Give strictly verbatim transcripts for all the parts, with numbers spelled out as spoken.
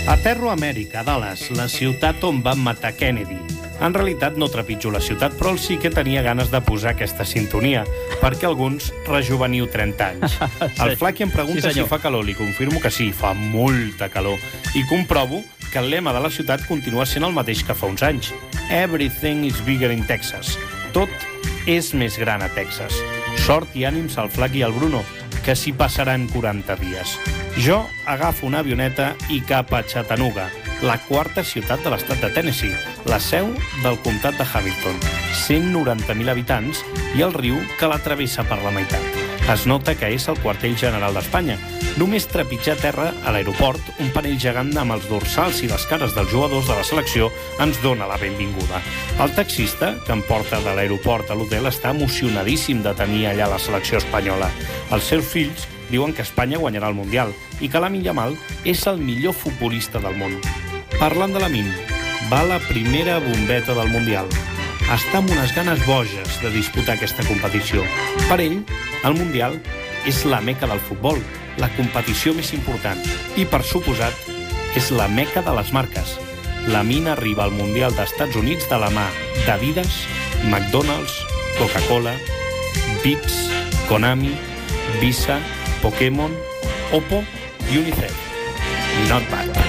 Aterro a Amèrica, Dallas, la ciutat on van matar Kennedy. En realitat no trepitjo la ciutat, però el sí que tenia ganes de posar aquesta sintonia, perquè alguns rejuveniu trenta anys. El Flaky em pregunta sí, si fa calor, li confirmo que sí, fa molta calor. I comprovo que el lema de la ciutat continua sent el mateix que fa uns anys. Everything is bigger in Texas. Tot és més gran a Texas. Sort i ànims al Flaky i al Bruno, que s'hi passaran quaranta dies. Jo agafo una avioneta i cap a Chattanooga, la quarta ciutat de l'estat de Tennessee, la seu del comtat de Hamilton, cent noranta mil habitants i el riu que la travessa per la meitat. Es nota que és el quartell general d'Espanya. Només trepitjar terra a l'aeroport, un panell gegant amb els dorsals i les cares dels jugadors de la selecció ens dona la benvinguda. El taxista, que em porta de l'aeroport a l'hotel, està emocionadíssim de tenir allà la selecció espanyola. Els seus fills diuen que Espanya guanyarà el Mundial i que Lamine Yamal és el millor futbolista del món. Parlant de Lamine, va la primera bombeta del Mundial. Està amb unes ganes boges de disputar aquesta competició. Per ell, el Mundial és la meca del futbol, la competició més important. I, per suposat, és la meca de les marques. Lamine arriba al Mundial d'Estats Units de la mà d'Adidas, McDonald's, Coca-Cola, Vips, Konami, Visa, Pokémon, Oppo i Unicef. Not bad.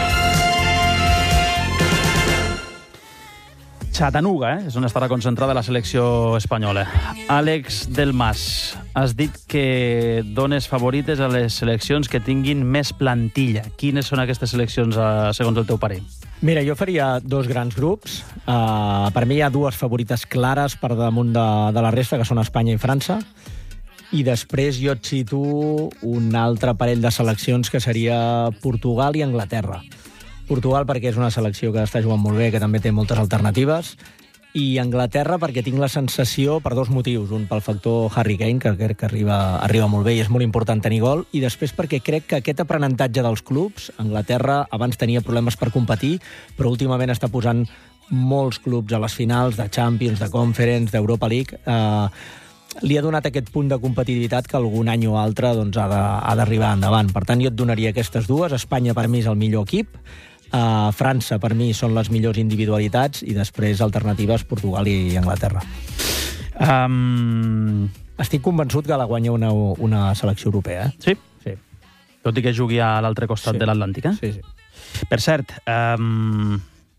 Chattanooga, eh? És on estarà concentrada la selecció espanyola. Àlex Del Mas, has dit que dones favorites a les seleccions que tinguin més plantilla. Quines són aquestes seleccions, segons el teu parer? Mira, jo faria dos grans grups. Uh, per mi hi ha dues favorites clares per damunt de, de la resta, que són Espanya i França. I després jo et cito un altre parell de seleccions, que seria Portugal i Anglaterra. Portugal perquè és una selecció que està jugant molt bé, que també té moltes alternatives, i Anglaterra perquè tinc la sensació, per dos motius. Un, pel factor Harry Kane, que crec que arriba, arriba molt bé i és molt important tenir gol, i després perquè crec que aquest aprenentatge dels clubs, Anglaterra abans tenia problemes per competir, però últimament està posant molts clubs a les finals de Champions, de Conference, d'Europa League, eh, li ha donat aquest punt de competitivitat que algun any o altre doncs, ha d'arribar endavant. Per tant, jo et donaria aquestes dues. Espanya, per mi, és el millor equip. Uh, França, per mi, són les millors individualitats, i després alternatives Portugal i Anglaterra. Um... Estic convençut que la guanya una, una selecció europea. Eh? Sí? Sí. Tot i que jugui a l'altre costat sí. de l'Atlàntic, eh? Sí, sí. Per cert, um...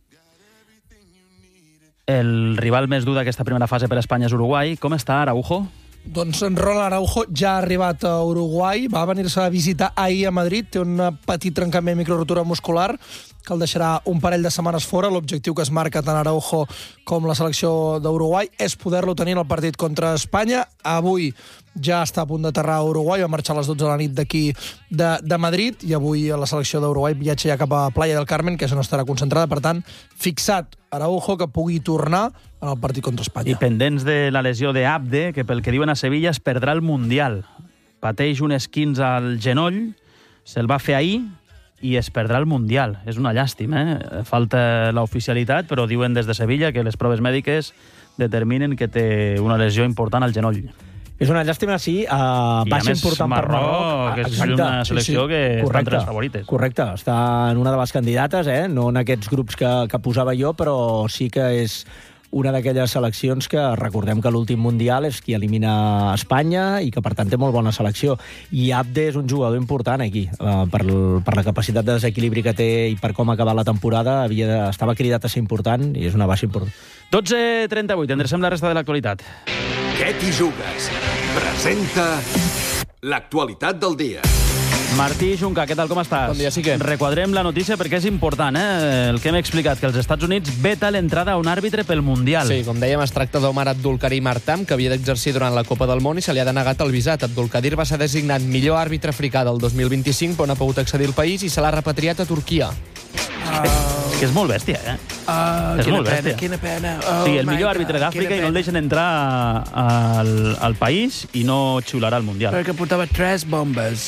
el rival més dur d'aquesta primera fase per a Espanya és Uruguai. Com està Araujo? Doncs en Ronald Araujo ja ha arribat a Uruguai, va venir-se a visitar ahir a Madrid, té un petit trencament microrotura muscular que el deixarà un parell de setmanes fora. L'objectiu que es marca tant Araujo com la selecció d'Uruguai és poder-lo tenir en el partit contra Espanya. Avui ja està a punt d'aterrar a Uruguai, va marxar a les dotze de la nit d'aquí de, de Madrid, i avui la selecció d'Uruguai viatja ja cap a Playa del Carmen, que és on estarà concentrada. Per tant, fixat Araujo que pugui tornar en el partit contra Espanya. I pendents de la lesió d'Abde, que pel que diuen a Sevilla es perdrà el Mundial. Pateix un esquinç al genoll, se'l va fer ahir i es perdrà el Mundial. És una llàstima, eh? Falta l'oficialitat, però diuen des de Sevilla que les proves mèdiques determinen que té una lesió important al genoll. És una llàstima, sí. Uh, baixa important per Marroc. Que és una selecció sí, sí. que correcte, està entre les favorites. Correcte, està en una de les candidates, eh? No en aquests grups que, que posava jo, però sí que és una d'aquelles seleccions que recordem que l'últim Mundial és qui elimina Espanya i que per tant té molt bona selecció. I Abde és un jugador important aquí, uh, per, per la capacitat de desequilibri que té i per com ha acabat la temporada. Havia de, estava cridat a ser important i és una baixa important. dotze trenta vuit, endrecem la resta de l'actualitat. Què t'hi jugues? Presenta l'actualitat del dia. Martí Junca, què tal, com estàs? Bon dia, sí que... Requadrem la notícia perquè és important, eh? El que hem explicat, que els Estats Units veta l'entrada a un àrbitre pel Mundial. Sí, com dèiem, es tracta d'Omar Abdulkarim Artam, que havia d'exercir durant la Copa del Món i se li ha denegat el visat. Abdulkadir va ser designat millor àrbitre africà del dos mil vint-i-cinc, però no ha pogut accedir al país i se l'ha repatriat a Turquia. Uh... Que és molt bèstia, eh? Uh, és quina molt pena, bèstia. quina pena. Oh, sí, el millor àrbitre d'Àfrica i no el deixen entrar al, al país i no xiularà al Mundial. Perquè portava tres bombes.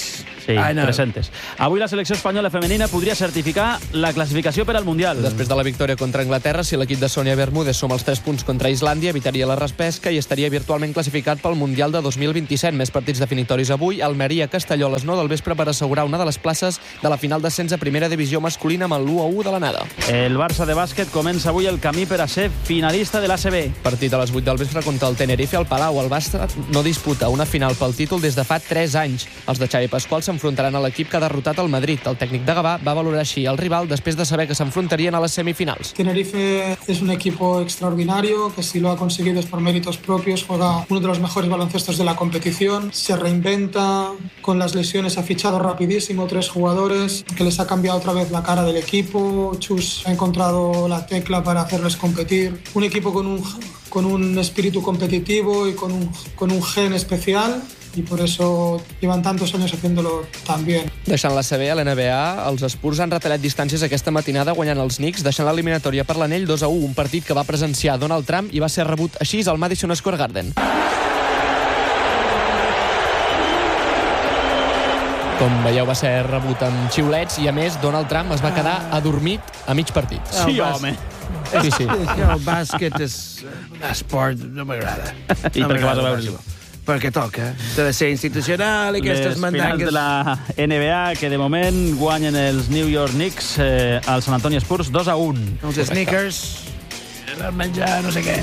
Sí, tres-centes. Avui la selecció espanyola femenina podria certificar la classificació per al Mundial. Després de la victòria contra Anglaterra, si l'equip de Sònia Bermúdez suma els tres punts contra Islàndia, evitaria la repesca i estaria virtualment classificat pel Mundial de dos mil vint-i-set. Més partits definitoris avui. Almeria-Castelló a les nou del vespre per assegurar una de les places de la final d'ascens a primera divisió masculina amb el u a u de l'anada. El Barça de bàsquet comença avui el camí per a ser finalista de l'A C B. Partit a les vuit del vespre contra el Tenerife al Palau. El Barça no disputa una final pel títol des de fa tres anys. Els de Xavi Pascual s'enfrontaran a l'equip que ha derrotat el Madrid. El tècnic de Gavà va valorar així el rival després de saber que s'enfrontarien a les semifinals. Tenerife es un equipo extraordinario que si lo ha conseguido es por méritos propios, juega uno de los mejores baloncestos de la competición, se reinventa, con las lesiones ha fichado rapidísimo tres jugadores que les ha cambiado otra vez la cara del equipo. Chus ha encontrado la tecla para hacerles competir. Un equipo con un, con un espíritu competitivo y con un, con un gen especial, y por eso llevan tantos años haciéndolo tan bien. Deixant la C B a l'N B A, els Spurs han retallat distàncies aquesta matinada guanyant els Knicks, deixant l'eliminatòria per l'anell dos a u, un partit que va presenciar Donald Trump i va ser rebut així al Madison Square Garden. Com veieu, va ser rebut amb xiulets i, a més, Donald Trump es va quedar adormit a mig partit. Sí, home. Sí, sí. El bàsquet és un esport, no m'agrada. I per què vas a veure-lo? Perquè toca. T'ha de ser institucional i aquestes mandangues... Les finals de la N B A, que de moment guanyen els New York Knicks eh, al San Antonio Spurs dos a un. Els sneakers, el menjar, no sé què.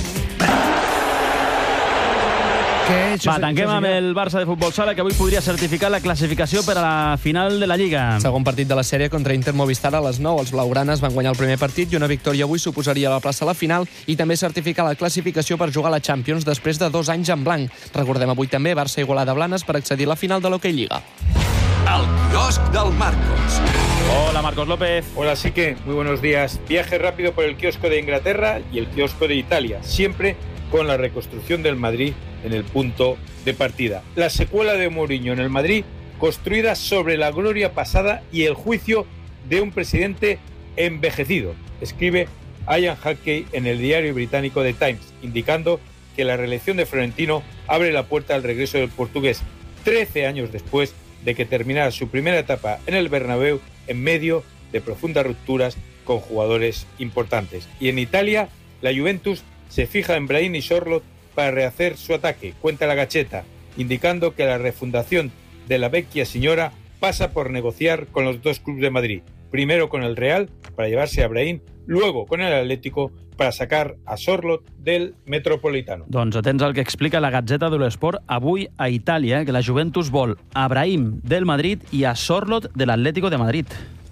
Què? Va, tanquem amb el Barça de Futbol Sala, que avui podria certificar la classificació per a la final de la Lliga. Segon partit de la sèrie contra Inter Movistar a les nou. Els blaugranes van guanyar el primer partit i una victòria avui suposaria la plaça a la final i també certificar la classificació per jugar a la Champions després de dos anys en blanc. Recordem avui també Barça Igualada Blanes per accedir a la final de l'Hockey Lliga. El quiosc del Marcos. Hola, Marcos López. Hola, sí que muy buenos días. Viaje rápido por el kiosco de Inglaterra y el kiosco de Italia, siempre con la reconstrucción del Madrid en el punto de partida. La secuela de Mourinho en el Madrid, construida sobre la gloria pasada y el juicio de un presidente envejecido, escribe Ian Hackey en el diario británico The Times, indicando que la reelección de Florentino abre la puerta al regreso del portugués trece años después de que terminara su primera etapa en el Bernabéu en medio de profundas rupturas con jugadores importantes. Y en Italia, la Juventus se fija en Brahim y Sorloth para rehacer su ataque, cuenta la Gacheta, indicando que la refundación de la Vecchia Signora pasa por negociar con los dos clubes de Madrid, primero con el Real para llevarse a Brahim, luego con el Atlético para sacar a Sorloth del Metropolitano. Doncs atents al que explica la Gazzetta dello Sport avui a Itàlia, que la Juventus vol a Brahim del Madrid i a Sorloth de l'Atlético de Madrid.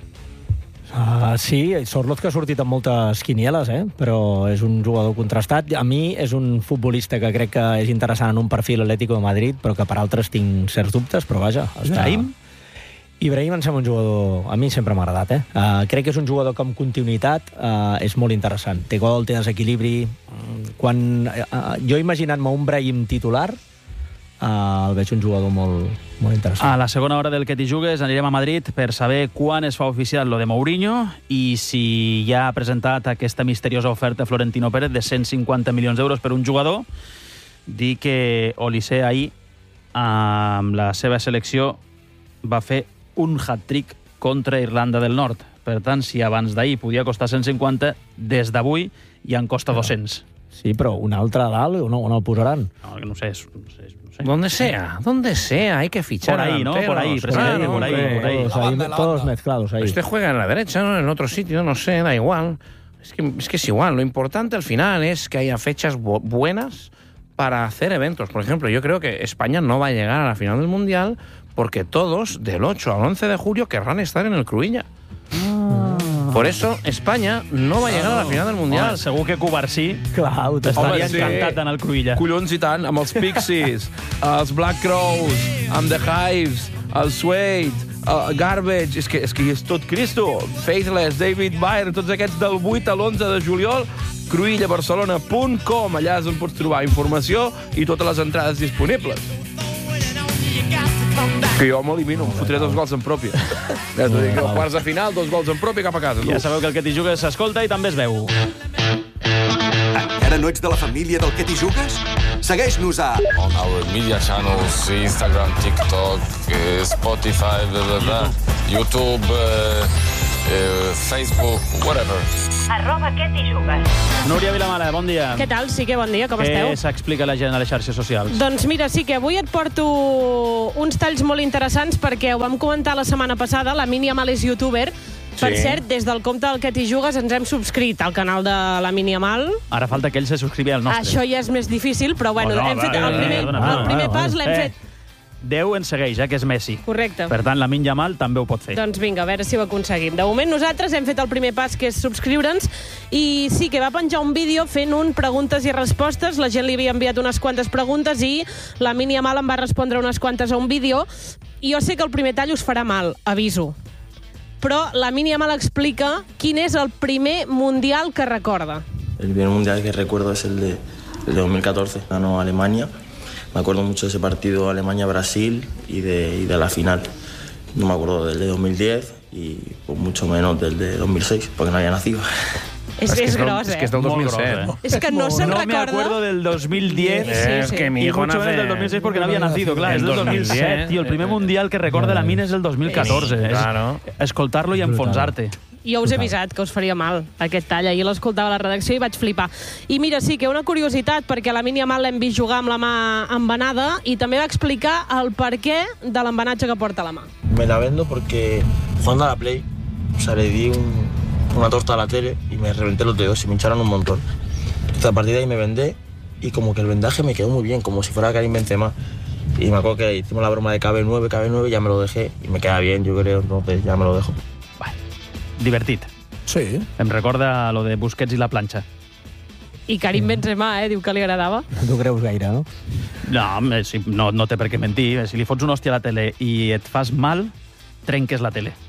Uh, sí, Sorloth que ha sortit amb moltes quinieles, eh? Però és un jugador contrastat. A mi és un futbolista que crec que és interessant en un perfil Atlético de Madrid, però que per altres tinc certs dubtes, però vaja. Ibrahim? Ibrahim em sembla un jugador... A mi sempre m'ha agradat, eh? Uh, crec que és un jugador que amb continuïtat uh, és molt interessant. Té gol, té desequilibri... Quan uh, jo imaginant-me un Brahim titular, Uh, el veig un jugador molt, molt interessant. A la segona hora del Que t'hi jugues anirem a Madrid per saber quan es fa oficial lo de Mourinho i si ja ha presentat aquesta misteriosa oferta a Florentino Pérez de cent cinquanta milions d'euros per un jugador. Dir que Olise ahir, amb la seva selecció, va fer un hat-trick contra Irlanda del Nord. Per tant, si abans d'ahir podia costar cent cinquanta, des d'avui ja en costa dos-cents. Sí, però un altre a dalt, on, on el posaran? No, no sé, no sé, no sé. Donde sea, donde sea, hay que fichar. Por ahí, ¿no? Por ahí, presidente, claro, por ahí, hombre. por ahí. Todos, ahí, todos mezclados ahí. Usted juega en la derecha, ¿no? En otro sitio, no sé, da igual. Es que, es que es igual. Lo importante al final es que haya fechas bu- buenas para hacer eventos. Por ejemplo, yo creo que España no va a llegar a la final del Mundial porque todos, del ocho al once de julio, querrán estar en el Cruïlla. Ah. Por eso, España no va a llegar a la final del Mundial. Home, segur que Covarsí Clar, ho estaria Home, sí. encantat en el Cruïlla. Collons i tant, amb els Pixies, els Black Crows, amb The Hives, el Suede, uh, Garbage, és que, és que és tot Cristo. Faithless, David Byrne, tots aquests del vuit a l'onze de juliol, cruïlla barcelona punt com, allà és on pots trobar informació i totes les entrades disponibles. Que jo m'elimino, em fotré dos gols en pròpia. Ja t'ho dic, quarts de final, dos gols en pròpia, cap a casa. Ja sabeu que el Que t'hi jugues s'escolta i també es veu. Encara no ets de la família del Que t'hi jugues? Segueix-nos a... On our media channels, Instagram, TikTok, uh, Spotify, blah, blah, blah, YouTube, uh, uh, Facebook, whatever. Arroba què t'hi jugues. Núria Vilamala, bon dia. Què tal? Sí que bon dia, com Què esteu? Què s'explica a la gent a les xarxes socials? Doncs mira, sí que avui et porto uns talls molt interessants perquè ho vam comentar la setmana passada, la Mini Amal és youtuber. Per Sí. cert, des del compte del que t'hi jugues ens hem subscrit al canal de la Mini Amal. Ara falta que ell se subscrivi al nostre. Això ja és més difícil, però bueno, Oh, no, hem va, fet el va, primer, va, el va, primer va, pas va. l'hem Eh. fet. Déu ens segueix, eh, que és Messi. Correcte. Per tant, la Min Yamal també ho pot fer. Doncs vinga, a veure si ho aconseguim. De moment nosaltres hem fet el primer pas, que és subscriure'ns, i sí que va penjar un vídeo fent un preguntes i respostes. La gent li havia enviat unes quantes preguntes i la Mini Amal em va respondre unes quantes a un vídeo. I jo sé que el primer tall us farà mal, aviso. Però la Mini Amal explica quin és el primer Mundial que recorda. El primer mundial que recuerdo es el de, el de dos mil catorce, ganó Alemania. Me acuerdo mucho de ese partido Alemania-Brasil y de, y de la final. No me acuerdo del de dos mil diez y pues, mucho menos del de dos mil seis, porque no había nacido. És, és, és gros, eh? És que és del dos mil set. Molt gros, És que no se'n No me recorda. acuerdo del dos mil diez. Sí, sí, Es sí. que mi Y hijo mucho nace... menos del dos mil seis porque no había nacido, clar, El és del dos mil set, dos mil diez. tio. El primer mundial que recorda la Mina és el dos mil catorze. Sí, claro. És escoltar-lo i enfonsar-te. Jo us he avisat que us faria mal aquest tall. Ahir l'escoltava a la redacció i vaig flipar. I mira, sí que una curiositat, perquè la Mini Amal l'hem vist jugar amb la mà embenada i també va explicar el perquè de l'embenatge que porta a la mà. Me la vendo porque jugando a la Play, o sea, le di un, una torta a la tele y me reventé los dedos y me hincharon un montón. Entonces, a partir de ahí me vendé y como que el vendaje me quedó muy bien, como si fuera Karim Benzema. Y me acuerdo que hicimos la broma de K B nueve, K B nueve, ya me lo dejé y me queda bien, yo creo, entonces ya me lo dejo. Divertit. Sí. Em recorda lo de Busquets i la planxa. I Karim Benzema, eh, diu que li agradava. No t'ho creus gaire, no? No, eh, si, no, no té per què mentir. Si li fots una hòstia a la tele i et fas mal, trenques la tele.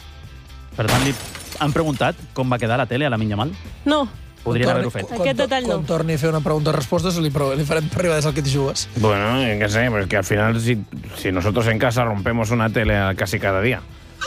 Per tant, li han preguntat com va quedar la tele a la Min Yamal? No. Podrien Quan haver-ho torni- fet. quan- Aquest detall no. Quan torni a fer una pregunta de respostes, li, pro- li farem per arribar des del que t'hi jugues. Bueno, qué sé, porque al final si, si nosotros en casa rompemos una tele casi cada día.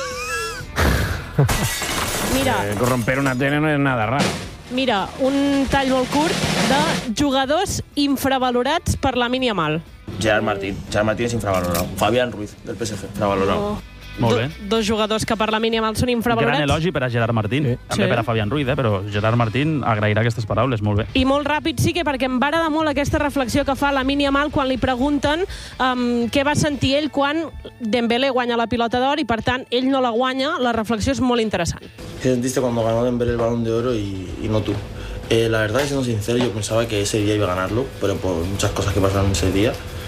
Mira, Eh, romper una tele no es nada raro. mira, un tall molt curt de jugadors infravalorats per la Mini Amal. Gerard Martín, Gerard Martín es infravalorado. Fabián Ruiz, del P S G, infravalorado. Molt bé. Do, dos jugadors que per la Mini Amal són Gran infravalorats. elogi per a Gerard Martín. Sí. També Sí. per a Fabián Ruiz, eh? Però Gerard Martín agrairà aquestes paraules, molt bé. I molt ràpid sí que perquè em va agradar molt aquesta reflexió que fa la Mini Amal quan li pregunten um, què va sentir ell quan Dembélé guanya la pilota d'or i per tant ell no la guanya. La reflexió és molt interessant. ¿Qué sentiste cuando ganó Dembélé el Balón de Oro y, y no tú? Eh, la verdad, siendo sincero, yo pensaba que ese día iba a ganarlo, pero por muchas cosas que pasaron ese día.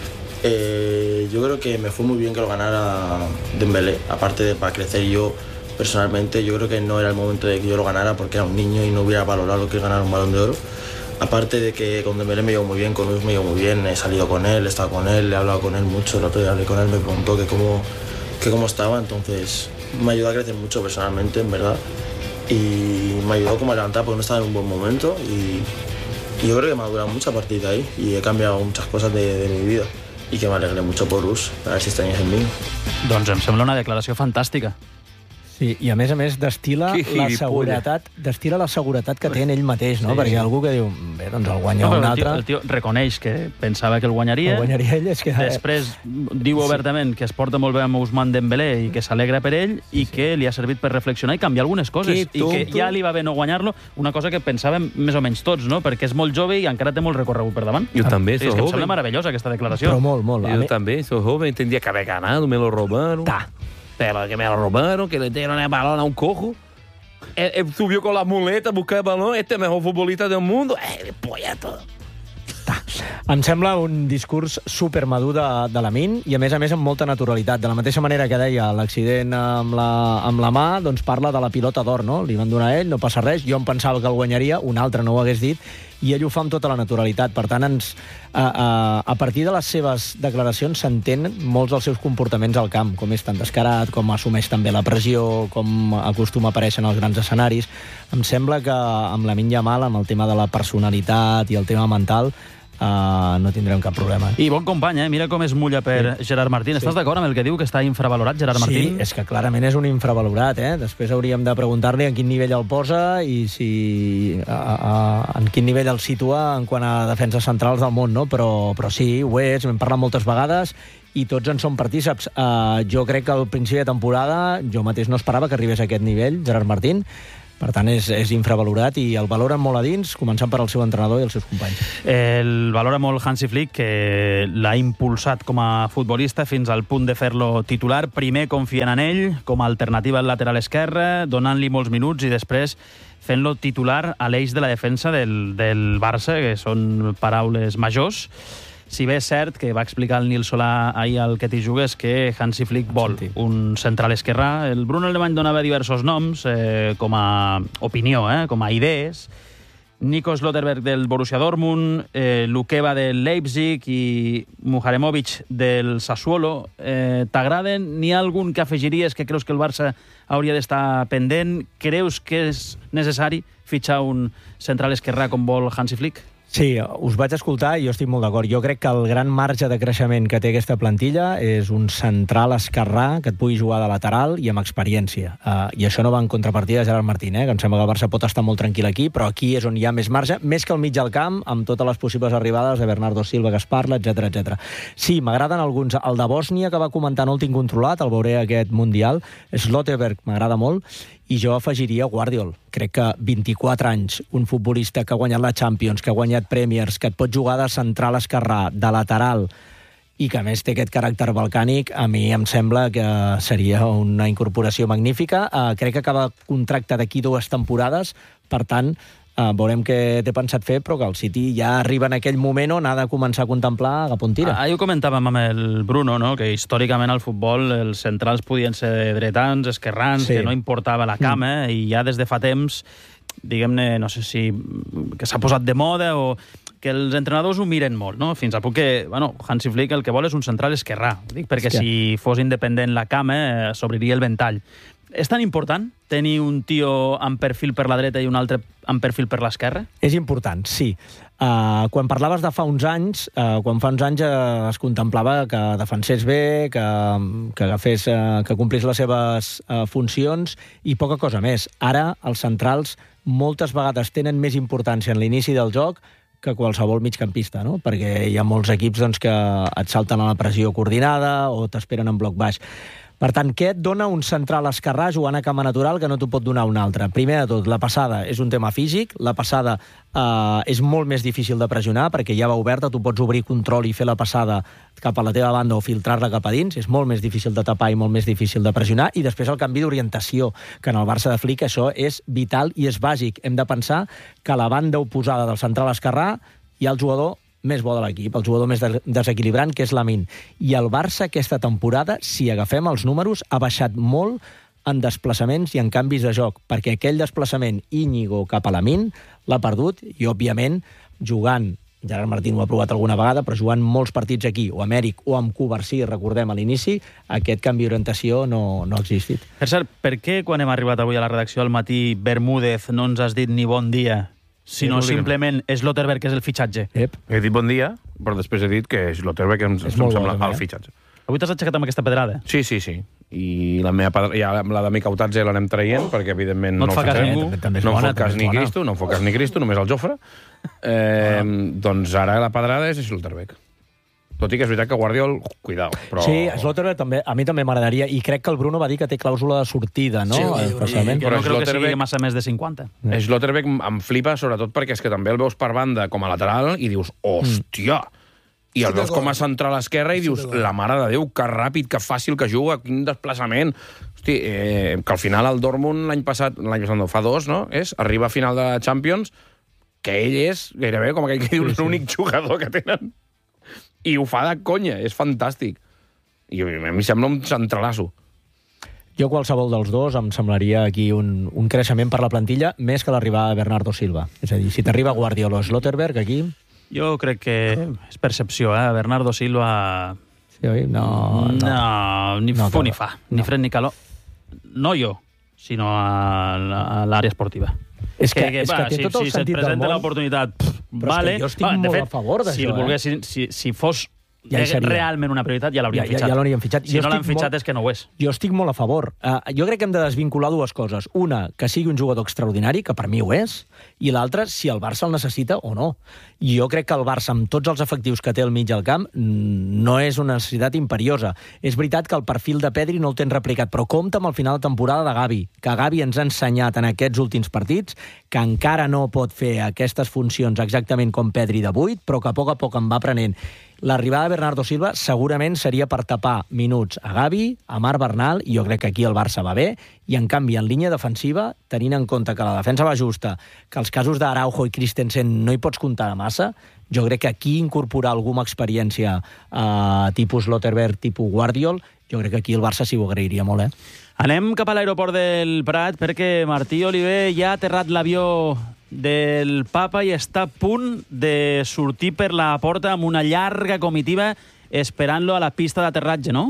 Eh, yo creo que me fue muy bien que lo ganara Dembélé, aparte de para crecer yo personalmente. Yo creo que no era el momento de que yo lo ganara porque era un niño y no hubiera valorado lo que es ganar un Balón de Oro. Aparte de que con Dembélé me llevo muy bien, con Luis me llevo muy bien, he salido con él, he estado con él, he hablado con él mucho, el otro día hablé con él, me preguntó que cómo, que cómo estaba, entonces me ayudó a crecer mucho personalmente, en verdad, y me ayudó como a levantar porque no estaba en un buen momento y, y yo creo que me ha durado mucho a partir de ahí y he cambiado muchas cosas de, de mi vida y que me alegré mucho por Luz, a ver si extrañas en mí. Doncs em sembla una declaració fantàstica. Sí, i a més a més destila Que la gilipolles. seguretat, destila la seguretat que té en ell mateix, no? Sí, Perquè sí. algú que diu, bé, doncs el guanya No, un però el, tio, altre... el tio reconeix que pensava que el guanyaria. El guanyaria ell, és que- Després diu obertament que es porta molt bé amb Ousmane Dembélé i que s'alegra per ell i que li ha servit per reflexionar i canviar algunes coses. Que I que tonto. ja li va bé no guanyar-lo, una cosa que pensàvem més o menys tots, no? Perquè és molt jove i encara té molt recorregut per davant. Jo també És soy que em joven. sembla meravellosa aquesta declaració. Però molt, molt. Yo también soy joven, tendría que haber ganado, me lo robaron. Pero que me lo robaron, que le dieron el balón a un cojo. Él, él subió con las muletas a buscar el balón, este es el mejor futbolista del mundo. Eh, polla todo. Em sembla un discurs supermadur de, de la Min i, a més a més, amb molta naturalitat. De la mateixa manera que deia l'accident amb la, amb la mà, doncs parla de la pilota d'or, no? Li van donar a ell, no passa res. Jo em pensava que el guanyaria, un altre no ho hagués dit, i ell ho fa amb tota la naturalitat. Per tant, ens, a, a, a partir de les seves declaracions s'entén molts dels seus comportaments al camp, com és tan descarat, com assumeix també la pressió, com acostuma a aparèixer en els grans escenaris. Em sembla que amb la Min Yamal, amb el tema de la personalitat i el tema mental, uh, no tindrem cap problema. I bon company, eh? Mira com es mulla per sí. Gerard Martín. Estàs sí. d'acord amb el que diu, que està infravalorat Gerard Martín? Sí, és que clarament és un infravalorat, eh? Després hauríem de preguntar-li en quin nivell el posa i si a, a, en quin nivell el situa en quant a defenses centrals del món, no? Però, però sí, ho és, hem parlat moltes vegades i tots en som partíceps. Uh, jo crec que al principi de temporada jo mateix no esperava que arribés a aquest nivell, Gerard Martín. Per tant, és, és infravalorat i el valoren molt a dins, començant per el seu entrenador i els seus companys. El valora molt Hansi Flick, que l'ha impulsat com a futbolista fins al punt de fer-lo titular. Primer confiant en ell com a alternativa al lateral esquerre, donant-li molts minuts i després fent-lo titular a l'eix de la defensa del, del Barça, que són paraules majors. Si bé és cert que va explicar el Nil Solà ahir al Que t'hi jugues que Hansi Flick vol un central esquerrà. El Bruno Alemany donava diversos noms eh, com a opinió, eh, com a idees. Nico Slotterberg del Borussia Dortmund, eh, Lukeba del Leipzig i Muharemovic del Sassuolo. Eh, T'agraden? N'hi ha algun que afegiries que creus que el Barça hauria d'estar pendent? Creus que és necessari fitxar un central esquerrà com vol Hansi Flick? Sí, us vaig escoltar i jo estic molt d'acord. Jo crec que el gran marge de creixement que té aquesta plantilla és un central esquerrà que et pugui jugar de lateral i amb experiència. Uh, I això no va en contrapartida de Gerard Martín, eh? Que em sembla que el Barça pot estar molt tranquil aquí, però aquí és on hi ha més marge, més que al mig del camp, amb totes les possibles arribades de Bernardo Silva que es parla, etcètera etcètera. Sí, m'agraden alguns. El de Bòsnia, que va comentar, no el tinc controlat, el veuré aquest Mundial. Slotterberg m'agrada molt. I jo afegiria Guardiol. Crec que vint-i-quatre anys, un futbolista que ha guanyat la Champions, que ha guanyat Premiers, que et pot jugar de central esquerrà, de lateral, i que a més té aquest caràcter balcànic, a mi em sembla que seria una incorporació magnífica. Uh, crec que acaba contracte d'aquí dues temporades, per tant, uh, veurem què té pensat fer, però que el City ja arriba en aquell moment on ha de començar a contemplar cap on tira. Ah, ho comentàvem amb el Bruno, no? Que històricament al futbol els centrals podien ser dretans, esquerrans, sí. Que no importava la cama, mm. i ja des de fa temps, diguem-ne, no sé si que s'ha posat de moda o que els entrenadors ho miren molt, no? Fins a punt que, bueno, Hansi Flick el que vol és un central esquerrà. Dic perquè que... si fos independent la cama eh, s'obriria el ventall. És tan important tenir un tio amb perfil per la dreta i un altre amb perfil per l'esquerra? És important, sí. Uh, quan parlaves de fa uns anys, uh, quan fa uns anys uh, es contemplava que defensés bé, que, que, agafés, uh, que complís les seves uh, funcions i poca cosa més. Ara els centrals moltes vegades tenen més importància en l'inici del joc que qualsevol migcampista, no? Perquè hi ha molts equips doncs, que et salten a la pressió coordinada o t'esperen en bloc baix. Per tant, què et dona un central esquerrà jugant a cama natural que no t'ho pot donar un altre? Primer de tot, la passada és un tema físic, la passada eh, és molt més difícil de pressionar perquè ja va oberta, tu pots obrir control i fer la passada cap a la teva banda o filtrar-la cap a dins, és molt més difícil de tapar i molt més difícil de pressionar, i després el canvi d'orientació, que en el Barça de Flick això és vital i és bàsic. Hem de pensar que a la banda oposada del central esquerrà hi ha el jugador més bo de l'equip, el jugador més desequilibrant, que és Lamine. I el Barça aquesta temporada, si agafem els números, ha baixat molt en desplaçaments i en canvis de joc, perquè aquell desplaçament Íñigo cap a Lamine l'ha perdut i, òbviament, jugant, Gerard Martín ho ha provat alguna vegada, però jugant molts partits aquí, o Amèric o amb Covarsí, recordem a l'inici, aquest canvi d'orientació no, no ha existit. Per cert, per què quan hem arribat avui a la redacció al matí, Bermúdez, no ens has dit ni bon dia, sinó sí, simplement Slotterberg, que és el fitxatge? Yep. He dit bon dia, però després he dit que Slotterberg em, em sembla bo, el fitxatge. Avui t'has aixecat amb aquesta pedrada? Sí, sí, sí. I la meva pedra... ja, la de Micautadze l'anem traient, perquè evidentment no, no el fa cas ningú. No em fot cas ni Cristo, no em fot cas ni Cristo, només el Jofre. Eh, ah. Doncs ara la pedrada és Slotterberg. Tot i que és veritat que Guardiol, cuidao. Però... Sí, Slotterberg també, a mi també m'agradaria, i crec que el Bruno va dir que té clàusula de sortida, no? Sí, especialment. que no crec que sigui massa més de cinquanta. Mm. Slotterberg em flipa, sobretot perquè és que també el veus per banda com a lateral i dius, hòstia! I el veus com a central esquerra i dius, la mare de Déu, que ràpid, que fàcil que juga, quin desplaçament. Hosti, eh, que al final el Dortmund l'any passat, l'any passat no, fa dos, no? És, arriba a final de Champions, que ell és gairebé com aquell que dius, l'únic jugador que tenen. I ho fa de conya, és fantàstic. I a mi sembla un centralasso. Jo qualsevol dels dos em semblaria aquí un, un creixement per la plantilla, més que l'arribada de Bernardo Silva. És a dir, si t'arriba Guardiola o Slotterberg aquí... Jo crec que és percepció, eh? Bernardo Silva... Sí, oi? No, no. No, ni no, fu ni fa. No. Ni fred ni calor. No jo, sinó a l'àrea esportiva. És que, que, és va, que té si, tot el si sentit del món. Si se't presenta l'oportunitat, Però vale. és que jo estic Va, molt fet, a favor d'això. Si, el eh? volguessin, si, si fos Ja hi seria. realment una prioritat, ja l'haurien Ja, ja, fitxat. ja l'haurien fitxat. Si Jo no l'han estic fitxat molt- és que no ho és. Jo estic molt a favor. Uh, jo crec que hem de desvincular dues coses. Una, que sigui un jugador extraordinari, que per mi ho és, i l'altra, si el Barça el necessita o no. I jo crec que el Barça, amb tots els efectius que té al mig del camp, no és una necessitat imperiosa. És veritat que el perfil de Pedri no el tens replicat, però compta amb el final de temporada de Gavi, que Gavi ens ha ensenyat en aquests últims partits que encara no pot fer aquestes funcions exactament com Pedri de vuit, però que a poc a poc en va aprenent. L'arribada de Bernardo Silva segurament seria per tapar minuts a Gavi, a Marc Bernal, i jo crec que aquí el Barça va bé, i en canvi en línia defensiva, tenint en compte que la defensa va justa, que els casos d'Araujo i Christensen no hi pots comptar de massa, jo crec que aquí incorporar alguna experiència eh, tipus Lotterberg, tipus Guardiol, jo crec que aquí el Barça s'hi ho agrairia molt, eh? Anem cap a l'aeroport del Prat perquè Martí Oliver ja ha aterrat l'avió del Papa i està a punt de sortir per la porta amb una llarga comitiva esperant-lo a la pista d'aterratge, no?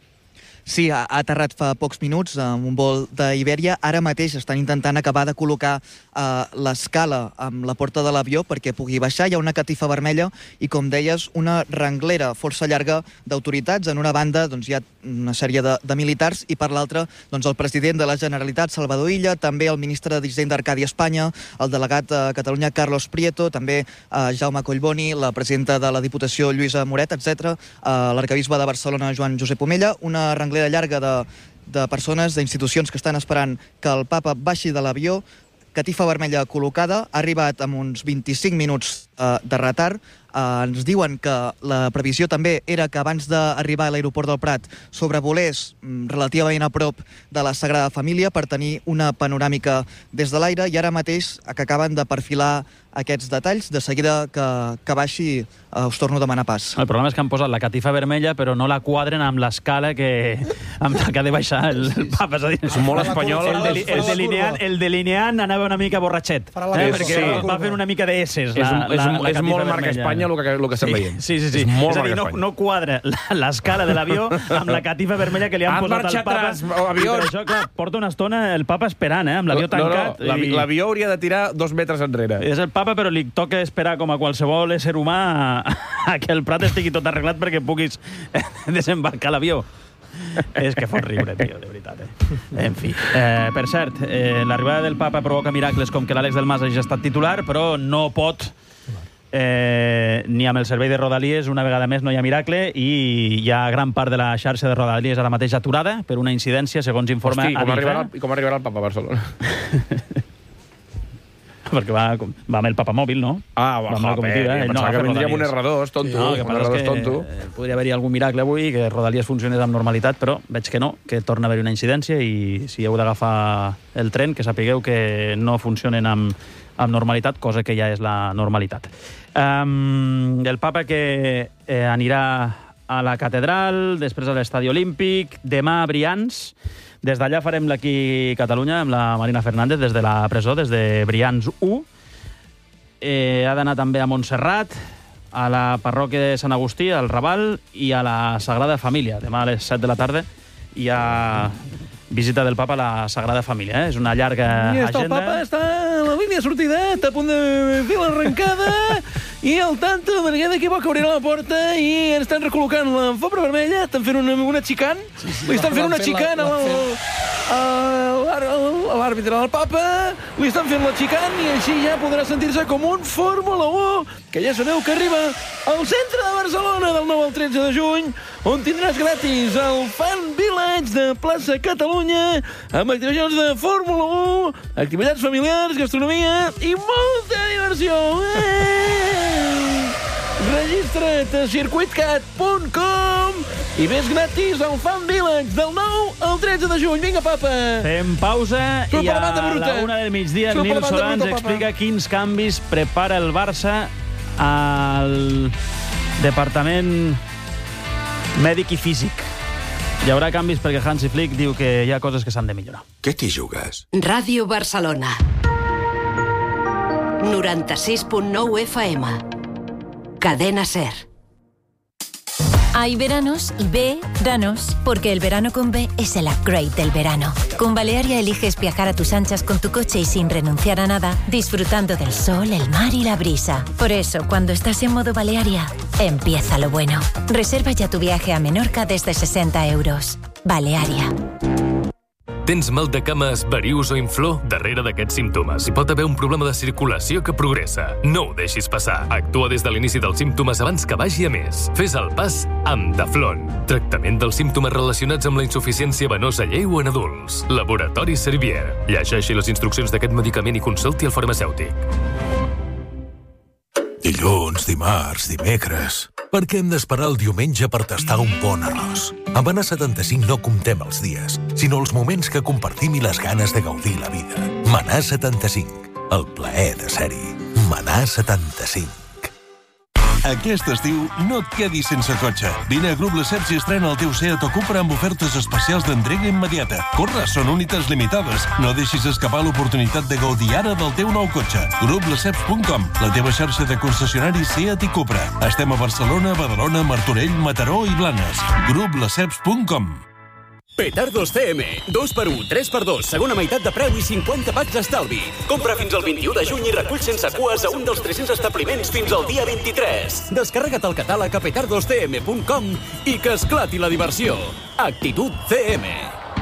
Sí, ha aterrat fa pocs minuts amb un vol d'Ibèria. Ara mateix estan intentant acabar de col·locar uh, l'escala amb la porta de l'avió perquè pugui baixar. Hi ha una catifa vermella i, com deies, una renglera força llarga d'autoritats. En una banda doncs, hi ha una sèrie de, de militars i per l'altra doncs, el president de la Generalitat, Salvador Illa, també el ministre d'Hisenda, Arcadi Espanya, el delegat a Catalunya, Carlos Prieto, també uh, Jaume Collboni, la presidenta de la Diputació, Lluïsa Moret, etcètera, uh, l'arquebisbe de Barcelona, Joan Josep Omella, una renglera llarga de, de persones, d'institucions que estan esperant que el papa baixi de l'avió, catifa vermella col·locada, ha arribat amb uns vint-i-cinc minuts eh, de retard. Uh, ens diuen que la previsió també era que abans d'arribar a l'aeroport del Prat sobrevolés mm, relativament a prop de la Sagrada Família per tenir una panoràmica des de l'aire, i ara mateix que acaben de perfilar aquests detalls, de seguida que, que baixi uh, us torno a demanar pas. El problema és que han posat la catifa vermella però no la quadren amb l'escala que, amb la que ha de baixar el papa. És, a dir, és molt espanyol. El, deli, el, delineant, el delineant anava una mica borratxet, eh, perquè sí. va fer una mica de esses. La, és, la, és, la és molt marca Espanya el que, el que estem sí, veient. Sí, sí, sí. És, és a dir, no, no quadra l'escala de l'avió amb la catifa vermella que li han Has posat al papa. Atrás, avió. Per això, clar, porta una estona el papa esperant, eh, amb l'avió tancat. No, no, i... L'avió hauria de tirar dos metres enrere. És el papa, però li toca esperar com a qualsevol ésser humà a, a que el Prat estigui tot arreglat perquè puguis desembarcar l'avió. És que fot riure, tio, de veritat, eh? En fi. Eh, per cert, eh, l'arribada del papa provoca miracles com que l'Àlex del Mas hagi estat titular, però no pot... Eh, ni amb el servei de Rodalies una vegada més no hi ha miracle i hi ha gran part de la xarxa de Rodalies ara mateix aturada per una incidència, segons informa Hosti, com Adif. arribarà, I com arribarà el papa a Barcelona? Perquè va, va amb el papa mòbil, no? Ah, va, va amb la comitiva, eh? Ell Pensava no que vindria amb un Rodalies. erre dos, tonto. Sí, no, el que un passa erre dos és que tonto. eh, podria haver-hi algun miracle avui, que Rodalies funcionés amb normalitat, però veig que no, que torna a haver-hi una incidència i si heu d'agafar el tren, que sapigueu que no funcionen amb, amb normalitat, cosa que ja és la normalitat. Um, el papa que eh, anirà a la catedral, després a l'estadi olímpic, demà a Brians. Des d'allà farem l'Aquí Catalunya amb la Marina Fernández des de la presó, des de Brians u. Eh, ha d'anar també a Montserrat, a la parròquia de Sant Agustí, al Raval, i a la Sagrada Família. Demà a les set de la tarda hi ha visita del papa a la Sagrada Família. Eh? És una llarga I està agenda. el papa, està a la línia de sortida, està a punt de fer l'arrencada, i al tanto, perquè d'aquí a poc obrirà la porta i ens estan recol·locant la fobra vermella, estan fent una, una xicant, sí, sí, li estan fent una xicant a l'àrbitre, al papa, li estan fent la xicant i així ja podrà sentir-se com un Fórmula u, que ja sabeu que arriba al centre de Barcelona del nou al tretze de juny, on tindràs gratis el Fan Village de Plaça Catalunya, amb activacions de Fórmula u, activitats familiars, gastronomia i molta diversió. Eh! Registra't a circuitcat punt com i ves gratis al Fan Village del nou al tretze de juny. Vinga, papa! Fem pausa Surt i per la a banda bruta. la una del migdia el Surt per la Nil banda Solà ens bruta, explica papa. quins canvis prepara el Barça al departament mèdic i físic. Hi haurà canvis perquè Hansi Flick diu que hi ha coses que s'han de millorar. Què t'hi jugues? Ràdio Barcelona. noranta-sis punt nou F M. Cadena SER. Hay veranos y veranos, porque el verano con B es el upgrade del verano. Con Balearia eliges viajar a tus anchas con tu coche y sin renunciar a nada, disfrutando del sol, el mar y la brisa. Por eso, cuando estás en modo Balearia, empieza lo bueno. Reserva ya tu viaje a Menorca desde sesenta euros. Balearia. Tens mal de cames, varius o inflor? Darrere d'aquests símptomes hi pot haver un problema de circulació que progressa. No ho deixis passar. Actua des de l'inici dels símptomes abans que vagi a més. Fes el pas amb Taflon. Tractament dels símptomes relacionats amb la insuficiència venosa lleu en adults. Laboratori Servier. Llegeixi les instruccions d'aquest medicament i consulti el farmacèutic. Dilluns, dimarts, dimecres... Per què hem d'esperar el diumenge per tastar un bon arròs? Amb Manar setanta-cinc no comptem els dies, sinó els moments que compartim i les ganes de gaudir la vida. Manar setanta-cinc. El plaer de ser-hi. Manar setanta-cinc. Aquest estiu no et quedis sense cotxe. Vine a Grup Lesseps i estrena el teu Seat o Cupra amb ofertes especials d'entrega immediata. Corre, són unitats limitades. No deixis escapar l'oportunitat de gaudir ara del teu nou cotxe. grup lesseps punt com, la teva xarxa de concessionaris Seat i Cupra. Estem a Barcelona, Badalona, Martorell, Mataró i Blanes. grup lesseps punt com. Petardos C M. dos per u, tres per dos, segona meitat de preu i cinquanta packs d'estalvi. Compra fins al vint-i-u de juny i recull sense cues a un dels tres-cents establiments fins al dia vint-i-tres. Descarrega't el catàleg a petardos c m punt com i que esclati la diversió. Actitud C M.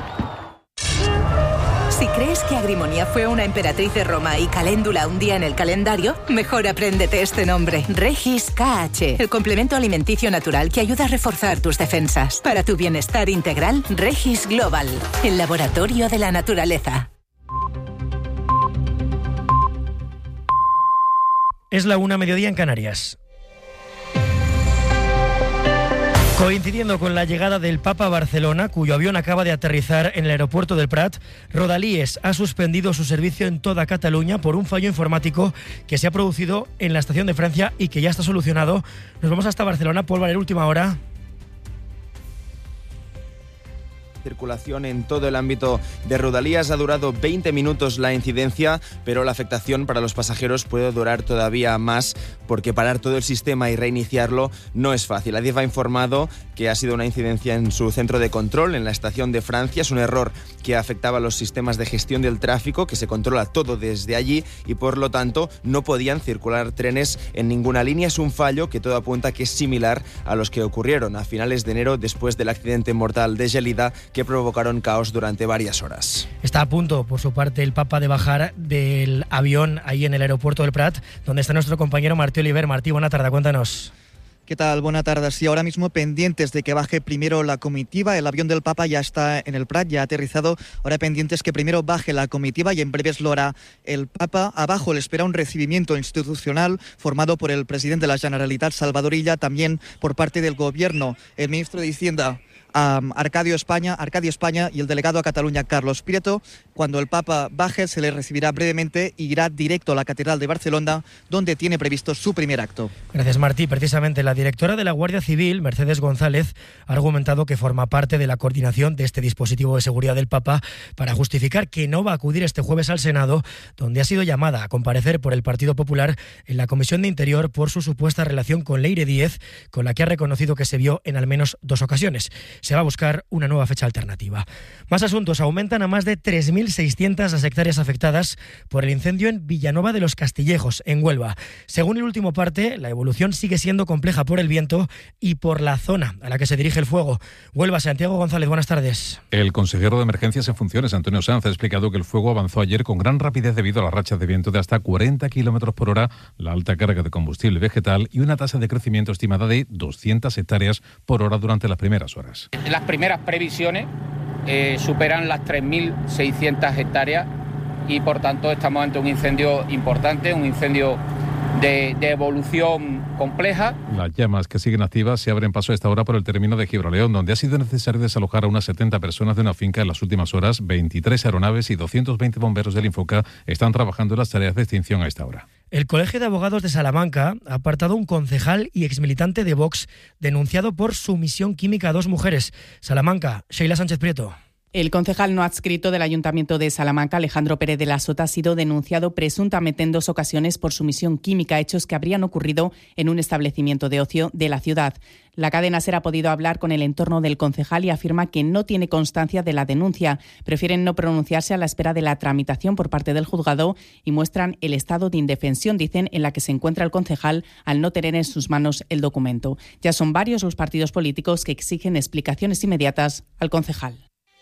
Si crees que Agrimonia fue una emperatriz de Roma y Caléndula un día en el calendario, mejor apréndete este nombre. Regis K H, el complemento alimenticio natural que ayuda a reforzar tus defensas. Para tu bienestar integral, Regis Global, el laboratorio de la naturaleza. Es la una, mediodía en Canarias. Coincidiendo con la llegada del Papa a Barcelona, cuyo avión acaba de aterrizar en el aeropuerto del Prat, Rodalies ha suspendido su servicio en toda Cataluña por un fallo informático que se ha producido en la estación de Francia y que ya está solucionado. Nos vamos hasta Barcelona. Paul Valer, última hora. Circulación en todo el ámbito de Rodalías. Ha durado veinte minutos la incidencia, pero la afectación para los pasajeros puede durar todavía más porque parar todo el sistema y reiniciarlo no es fácil. Adif ha informado que ha sido una incidencia en su centro de control en la estación de Francia. Es un error que afectaba a los sistemas de gestión del tráfico, que se controla todo desde allí y por lo tanto no podían circular trenes en ninguna línea. Es un fallo que todo apunta que es similar a los que ocurrieron a finales de enero después del accidente mortal de Gelida que provocaron caos durante varias horas. Está a punto, por su parte, el Papa de bajar del avión ahí en el aeropuerto del Prat, donde está nuestro compañero Martí Oliver. Martí, buena tarde, cuéntanos. ¿Qué tal? Buena tarde. Sí, ahora mismo pendientes de que baje primero la comitiva. El avión del Papa ya está en el Prat, ya ha aterrizado. Ahora pendientes que primero baje la comitiva y en breves lo hará el Papa. Abajo le espera un recibimiento institucional formado por el presidente de la Generalitat, Salvador Illa, también por parte del Gobierno, el ministro de Hacienda, Um, Arcadio España, Arcadio España y el delegado a Cataluña, Carlos Prieto. Cuando el Papa baje, se le recibirá brevemente y irá directo a la Catedral de Barcelona, donde tiene previsto su primer acto. Gracias, Martí. Precisamente la directora de la Guardia Civil, Mercedes González, ha argumentado que forma parte de la coordinación de este dispositivo de seguridad del Papa para justificar que no va a acudir este jueves al Senado, donde ha sido llamada a comparecer por el Partido Popular en la Comisión de Interior por su supuesta relación con Leire Díez, con la que ha reconocido que se vio en al menos dos ocasiones. Se va a buscar una nueva fecha alternativa. Más asuntos. Aumentan a más de tres mil seiscientas las hectáreas afectadas por el incendio en Villanova de los Castillejos, en Huelva. Según el último parte, la evolución sigue siendo compleja por el viento y por la zona a la que se dirige el fuego. Huelva, Santiago González, buenas tardes. El consejero de Emergencias en Funciones, Antonio Sanz, ha explicado que el fuego avanzó ayer con gran rapidez debido a las rachas de viento de hasta cuarenta kilómetros por hora, la alta carga de combustible vegetal y una tasa de crecimiento estimada de doscientas hectáreas por hora durante las primeras horas. Las primeras previsiones eh, superan las tres mil seiscientas hectáreas y por tanto estamos ante un incendio importante, un incendio de, de evolución compleja. Las llamas que siguen activas se abren paso a esta hora por el término de Gibraleón, donde ha sido necesario desalojar a unas setenta personas de una finca en las últimas horas. veintitrés aeronaves y doscientos veinte bomberos del Infoca están trabajando en las tareas de extinción a esta hora. El Colegio de Abogados de Salamanca ha apartado a un concejal y exmilitante de Vox denunciado por sumisión química a dos mujeres. Salamanca, Sheila Sánchez Prieto. El concejal no adscrito del Ayuntamiento de Salamanca, Alejandro Pérez de la Sota, ha sido denunciado presuntamente en dos ocasiones por sumisión química, hechos que habrían ocurrido en un establecimiento de ocio de la ciudad. La cadena SER ha podido hablar con el entorno del concejal y afirma que no tiene constancia de la denuncia. Prefieren no pronunciarse a la espera de la tramitación por parte del juzgado y muestran el estado de indefensión, dicen, en la que se encuentra el concejal al no tener en sus manos el documento. Ya son varios los partidos políticos que exigen explicaciones inmediatas al concejal.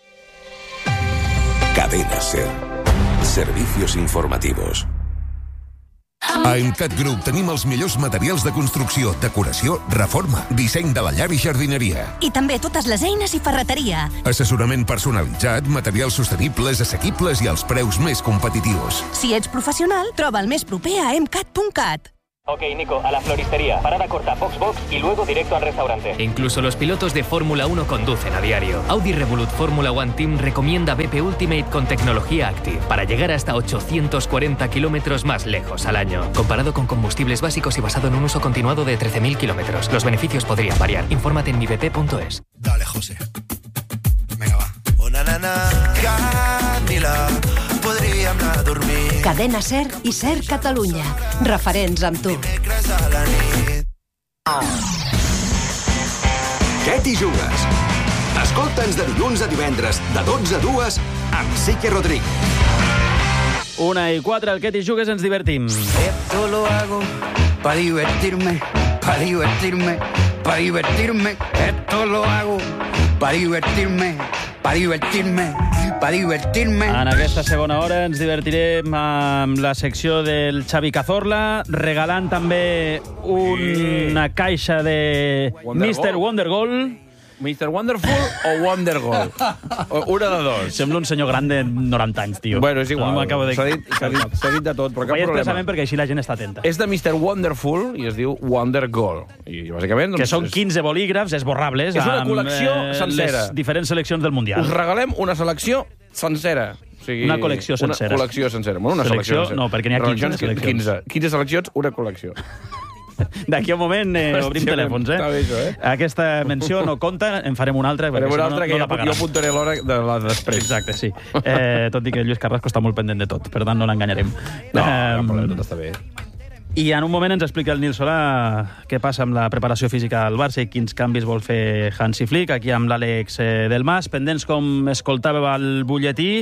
Cadena SER. Servicios informativos. A Emcat Group tenim els millors materials de construcció, decoració, reforma, disseny de la llar i jardineria. I també totes les eines i ferreteria. Assessorament personalitzat, materials sostenibles, assequibles i als preus més competitius. Si ets professional, troba el més proper a emcat punt cat. Ok, Nico, a la floristería. Parada corta, box box y luego directo al restaurante. Incluso los pilotos de Fórmula uno conducen a diario. Audi Revolut Fórmula One Team recomienda B P Ultimate con tecnología Active para llegar hasta ochocientos cuarenta kilómetros más lejos al año. Comparado con combustibles básicos y basado en un uso continuado de trece mil kilómetros. Los beneficios podrían variar. Infórmate en mi b p punto es. Dale, José. Venga, va. Una nana, Camila, podríem anar a dormir. Cadena SER i SER Catalunya. Referents amb tu. Què t'hi jugues? Escolta'ns de dilluns a divendres, de dotze a dues, amb Sique Rodríguez. Una i quatre, el que t'hi jugues ens divertim. Esto lo hago para divertirme, para divertirme, para divertirme. Esto lo hago para divertirme, para divertirme, para divertirme. En aquesta segona hora ens divertirem amb la secció del Xavi Cazorla, regalant també una caixa de mister Wondergoal. mister Wonderful o Wondergoal? Una de dos. Sembla un senyor gran de noranta anys, tio. Bueno, és igual. No m'acabo de... S'ha dit, s'ha dit, s'ha dit de tot, però cap Vaig problema. expressament perquè així la gent està atenta. És de mister Wonderful i es diu Wondergoal. I, bàsicament... Que són quinze bolígrafs esborrables. És una col·lecció amb, eh, sencera. Les diferents seleccions del Mundial. Us regalem una selecció sencera. O sigui, una col·lecció sencera. Una col·lecció sencera. Bueno, una selecció, selecció no, perquè n'hi ha quinze seleccions. quinze. quinze seleccions, una col·lecció. D'aquí a un moment eh, Hòstia, obrim telèfons, eh? Està bé, això, eh? Aquesta menció no compta, en farem una altra, perquè farem una si altra no, que no la ja, pagaran. jo apuntaré l'hora de la després. Exacte, sí. Eh, tot i que Lluís Carrasco està molt pendent de tot, per tant no l'enganyarem. No, no, però tot està bé. I en un moment ens explica el Nil Solà què passa amb la preparació física del Barça i quins canvis vol fer Hansi Flick, aquí amb l'Àlex del Mas, pendents com escoltàveu al butlletí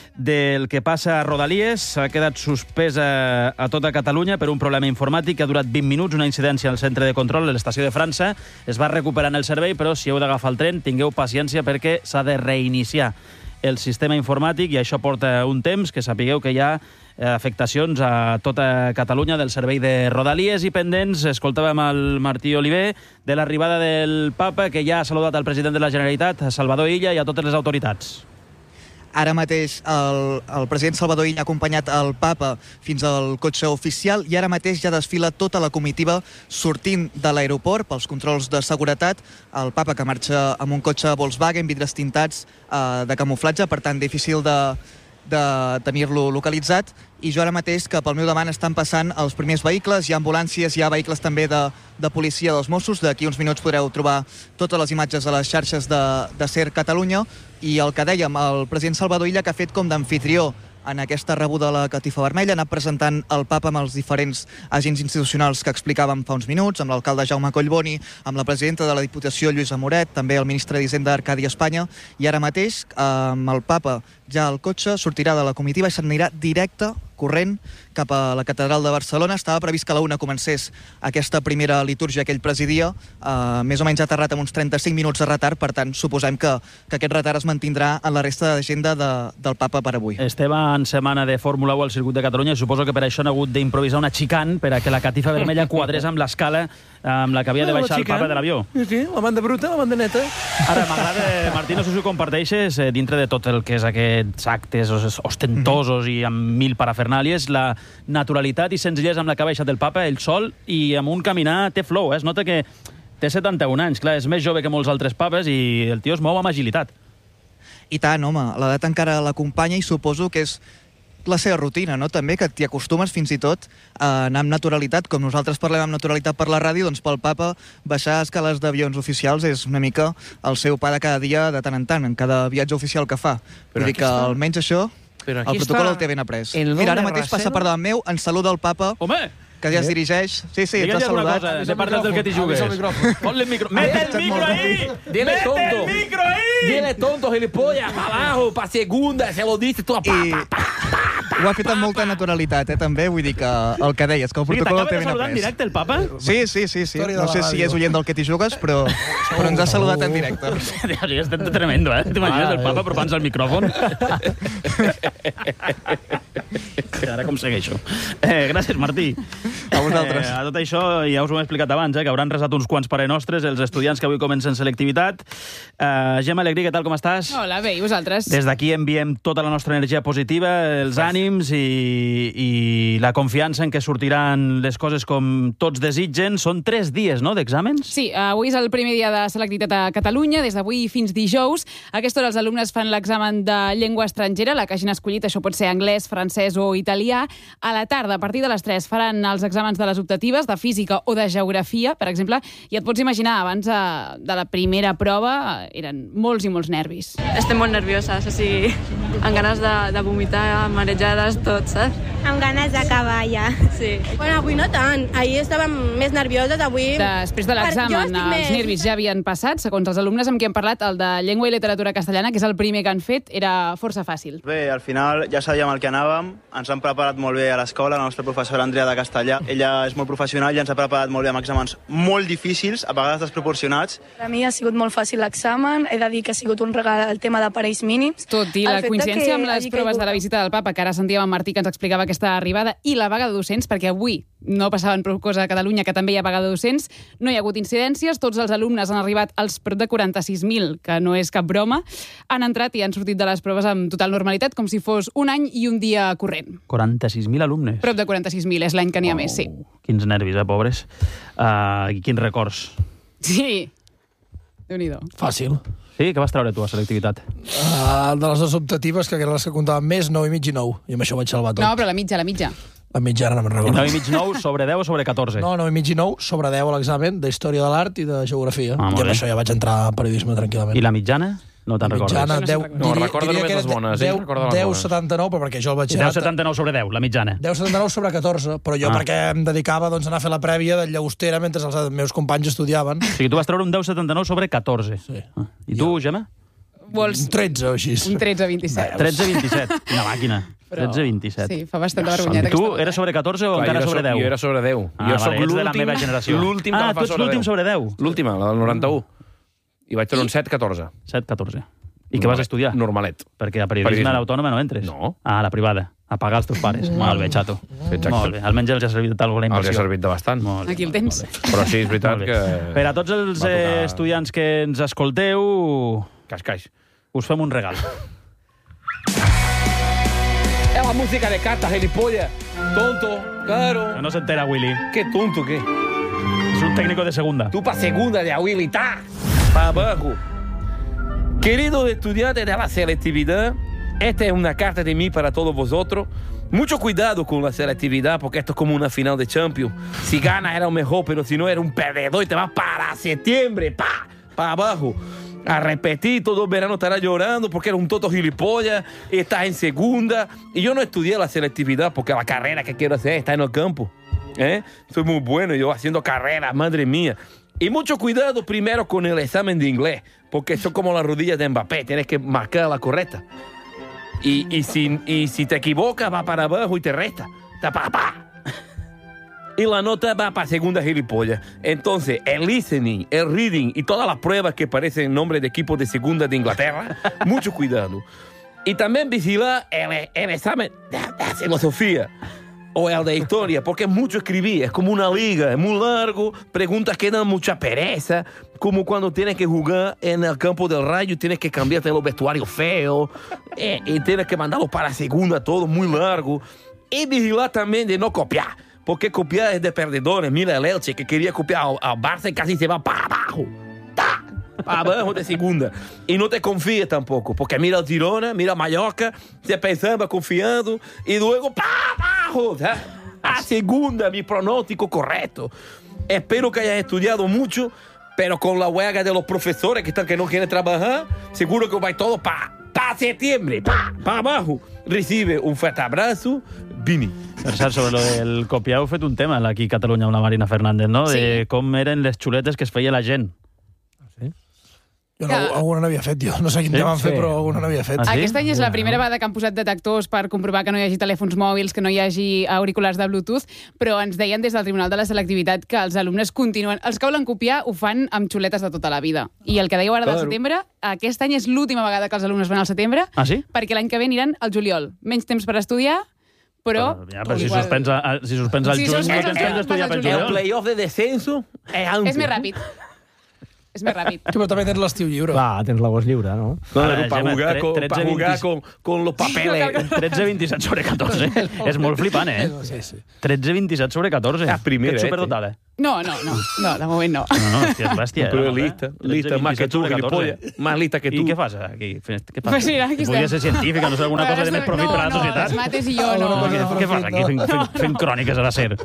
del que passa a Rodalies. S'ha quedat suspès a, a tota Catalunya per un problema informàtic que ha durat vint minuts, una incidència al centre de control a l'estació de França. Es va recuperant el servei, però si heu d'agafar el tren, tingueu paciència perquè s'ha de reiniciar el sistema informàtic i això porta un temps, que sapigueu que hi ha afectacions a tota Catalunya del servei de Rodalies. I pendents, escoltàvem el Martí Oliver de l'arribada del Papa, que ja ha saludat al president de la Generalitat, a Salvador Illa, i a totes les autoritats. Ara mateix el, el president Salvador Illa ha acompanyat el Papa fins al cotxe oficial i ara mateix ja desfila tota la comitiva sortint de l'aeroport pels controls de seguretat. El Papa, que marxa amb un cotxe Volkswagen, vidres tintats eh, de camuflatge, per tant difícil de, de tenir-lo localitzat. I jo ara mateix, que pel meu davant estan passant els primers vehicles, hi ha ambulàncies, hi ha vehicles també de, de policia dels Mossos. D'aquí uns minuts podreu trobar totes les imatges a les xarxes de, de SER Catalunya. I el que dèiem, el president Salvador Illa, que ha fet com d'amfitrió en aquesta rebuda a la Catifa Vermella, ha anat presentant el Papa amb els diferents agents institucionals que explicàvem fa uns minuts, amb l'alcalde Jaume Collboni, amb la presidenta de la Diputació, Lluïsa Moret, també el ministre d'Hisenda, Arcadi Espanya, i ara mateix, amb el Papa ja al cotxe, sortirà de la comitiva i s'anirà directe, corrent, cap a la Catedral de Barcelona. Estava previst que a la una comencés aquesta primera litúrgia que ell presidia, eh, més o menys ha aterrat amb uns trenta-cinc minuts de retard, per tant, suposem que, que aquest retard es mantindrà en la resta d'agenda de, del Papa per avui. Estem en setmana de Fórmula u al circuit de Catalunya i suposo que per això han hagut d'improvisar una xicane per a que la Catifa Vermella quadrés amb l'escala amb la que havia de baixar el Papa de l'avió. Sí, sí, la banda bruta, la banda neta. Ara, m'agrada, Martí, no sé si ho comparteixes, eh, dintre de tot el que és aquests actes ostentosos i amb mil parafernàlies, la naturalitat i senzillesa amb la que ha baixat el Papa, ell sol, i amb un caminar té flow, eh? Es nota que té setanta-un anys, clar, és més jove que molts altres papes i el tio es mou amb agilitat. I tant, home, l'edat encara l'acompanya i suposo que és la seva rutina, no? També que t'hi acostumes fins i tot a anar amb naturalitat, com nosaltres parlem amb naturalitat per la ràdio, doncs pel papa baixar escales d'avions oficials és una mica el seu pa de cada dia de tant en tant, en cada viatge oficial que fa. Vull dir que està... almenys això, Però el protocol el té ben après. Mira, ara mateix passa per davant meu, en saluda el papa... Home! Que ja es dirigeix. Sí, sí, ens t'ha saludat. Cosa, de part del que t'hi jugues. Ponle el micro. ¡Mete el micro ahí! Dile tonto. ¡Mete el micro ahí! Dile tonto, gilipollas, para abajo, para segunda, se lo dices tu a pa, pa, pa, pa. Ho ha fet amb molta naturalitat, eh, també. Vull dir que el que deies, que el protocol el té ben après. en directe el papa? Sí, sí, sí. sí. No sé si és oient del que t'hi jugues, però, però ens ha saludat en directe. Sí, és tremendo, eh? T'imagines el papa apropant-se al micròfon? Ara com segueixo. Eh, gràcies, Martí. A vosaltres. Eh, a tot això, ja us ho hem explicat abans, eh, que hauran resat uns quants pare nostres, els estudiants que avui comencen selectivitat. Eh, Gemma Alegrí, què tal, com estàs? Hola, bé, i vosaltres? Des d'aquí enviem tota la nostra energia positiva, els ànims i, i la confiança en que sortiran les coses com tots desitgen. Són tres dies, no?, d'exàmens? Sí, avui és el primer dia de selectivitat a Catalunya, des d'avui fins dijous. A aquesta hora els alumnes fan l'examen de llengua estrangera, la que hagin escollit, això pot ser anglès, francès o italià. A la tarda, a partir de les tres, faran els exàmens de les optatives, de física o de geografia, per exemple, i et pots imaginar, abans de, de la primera prova eren molts i molts nervis. Estem molt nervioses, o sigui, amb ganes de, de vomitar, marejades, tot, saps? Amb ganes d'acabar ja. Sí. Bueno, avui no tant, ahir estàvem més nervioses, avui... Després de l'examen, els més... nervis ja havien passat, segons els alumnes amb qui hem parlat, el de llengua i literatura castellana, que és el primer que han fet, era força fàcil. Bé, al final ja sabíem el que anàvem, ens han preparat molt bé a l'escola, la nostra professora Andrea de castellà, ella és molt professional i ens ha preparat molt bé amb exàmens molt difícils, a vegades desproporcionats. Per a mi ha sigut molt fàcil l'examen, he de dir que ha sigut un regal el tema d'aparells mínims. Tot i la coincidència amb les proves de la visita del papa, que ara sentíem en Martí que ens explicava aquesta arribada, i la vaga de docents, perquè avui no passaven prou cosa a Catalunya, que també hi ha vaga de docents, no hi ha hagut incidències, tots els alumnes han arribat als prop de quaranta-sis mil, que no és cap broma, han entrat i han sortit de les proves amb total normalitat, com si fos un any i un dia corrent. quaranta-sis mil alumnes. Prop de quaranta-sis mil, és l'any que n'hi ha oh, més, sí. Quins nervis, eh, pobres. Uh, I quins records. Sí, Déu-n'hi-do. Fàcil. Sí? Què vas treure tu a selectivitat? Uh, de les dues optatives, que eren les que comptaven més, nou i mig i nou. I amb això vaig salvar tot. No, però la mitja, la mitja. La mitja ara no me'n recordo. nou i mig nou sobre deu o sobre catorze? No, nou i mig i nou sobre deu a l'examen d'Història de l'Art i de Geografia. Ah, I amb bé. Això ja vaig entrar a periodisme tranquil·lament. I la mitjana? No te'n recordes? Mitjana, deu, no, diria, recorda diria només les bones. deu, eh? Recorda les deu bones. setanta-nou, però perquè jo el vaig... deu setanta-nou sobre deu, la mitjana. deu setanta-nou sobre catorze, però jo ah. perquè em dedicava doncs, a anar a fer la prèvia de Llagostera mentre els meus companys estudiaven. O sigui, tu vas treure un deu setanta-nou sobre catorze. Sí. Ah. I tu, Gemma? Vols... Un tretze o així. Un tretze vint-i-set. tretze vint-i-set. Quina màquina. Però... tretze vint-i-set. Sí, fa bastant de vergonyeta. Tu eres sobre catorze o Clar, encara sobre deu? Jo era sobre deu. Ah, jo vale, soc ets de la meva generació. L'últim ah, que la fa tu ets l'últim sobre deu. L'última, la del noranta-u. I vaig treure un set catorze. set catorze. I què vas estudiar? Normalet. Perquè a periodisme a l'autònoma no entres. No. Ah, a la privada. A pagar els teus pares. Mm. Molt bé, xato. Exacte. Molt bé. Almenys els ha servit de alguna inversió. Els ha servit de bastant. Molt bé, aquí el tens. Però sí, és veritat que... Per a tots els tocar... estudiants que ens escolteu... Caix, caix. Us fem un regal. Es la música de cartas, gilipollas. Tonto, claro. No se entera, Willy. ¿Qué tonto, qué? Es un técnico de segunda. Tú pa' segunda de a Willy, ta. Pa' abajo. Queridos estudiantes de la selectividad, esta es una carta de mí para todos vosotros. Mucho cuidado con la selectividad, porque esto es como una final de Champions. Si ganas era un mejor, pero si no era un perdedor y te vas para septiembre, pa, para abajo. A repetir, todo el verano estarás llorando porque eres un toto gilipollas, estás en segunda. Y yo no estudié la selectividad porque la carrera que quiero hacer está en el campo. ¿Eh? Soy muy bueno yo haciendo carrera, madre mía. Y mucho cuidado primero con el examen de inglés, porque son como las rodillas de Mbappé, tienes que marcar la correcta. Y, y, si, y si te equivocas, va para abajo y te resta. Ta, pa, pa. Y la nota va para segunda gilipollas. Entonces, el listening, el reading y todas las pruebas que parecen nombres de equipos de segunda de Inglaterra, mucho cuidado. Y también vigilar el, el examen de, de filosofía o el de historia, porque es mucho escribir, es como una liga, es muy largo, preguntas que dan mucha pereza, como cuando tienes que jugar en el campo del Rayo y tienes que cambiarte los vestuarios feos, eh, y tienes que mandarlos para segunda, todo muy largo. Y vigilar también de no copiar, porque copiar es de perdedores. Mira el Elche, que quería copiar al, al Barça y casi se va para abajo. ¡Ta! para abajo de segunda. Y no te confíes tampoco, porque mira el Girona, mira Mallorca, se pensaba confiando, y luego para abajo, o sea, a segunda, mi pronóstico correcto. Espero que hayas estudiado mucho, pero con la huelga de los profesores que están que no quieren trabajar, seguro que va todo para pa septiembre, para pa abajo. Recibe un fuerte abrazo, Vini. Per cert, sobre lo del copiar heu fet un tema aquí a Catalunya amb la Marina Fernández, no? Sí. De com eren les xuletes que es feia la gent. Jo no, alguna n'havia fet, jo. No sé quin Sí? tema han fet, Sí. però alguna n'havia fet. Ah, sí? Aquest any és la primera vegada que han posat detectors per comprovar que no hi hagi telèfons mòbils, que no hi hagi auriculars de Bluetooth, però ens deien des del Tribunal de la Selectivitat que els alumnes continuen... Els que volen copiar ho fan amb xuletes de tota la vida. I el que dèieu ara del Claro. setembre, aquest any és l'última vegada que els alumnes van al setembre, Ah, sí? perquè l'any que ve aniran al juliol. Menys temps per estudiar, però... Ja, però si igual- suspens, a, si suspens el Si juny, suspens no el tens temps juny, d'estudiar vas al pel juliol. El juliol. playoff de descenso es antes. És més ràpid. És més ràpid. Sí, però també tens l'estiu lliure. Clar, tens l'agost lliure, no? Claro, Ara, para Gemma, jugar, tre- con, tretze, para jugar vint- con, con los papeles. tretze vint-i-set sobre catorze. És molt flipant, eh? Sí, sí. tretze vint-i-set sobre catorze. La primera, Que ets eh, superdotada, eh? No, no, no, no, de moment no. No, no, hòstia, és bèstia. Pero eh, lista, tretze, lista, más que vint-i-set tú, sobre catorze. gilipollas. Más lista que I tú. què fas aquí? Què fas? Pues mira, aquí Volia estem. ser científica, no sé, alguna cosa de més profit no, per a la no, societat. les mates i jo no. No, què, què fas aquí fent, fent, fent cròniques a la SER?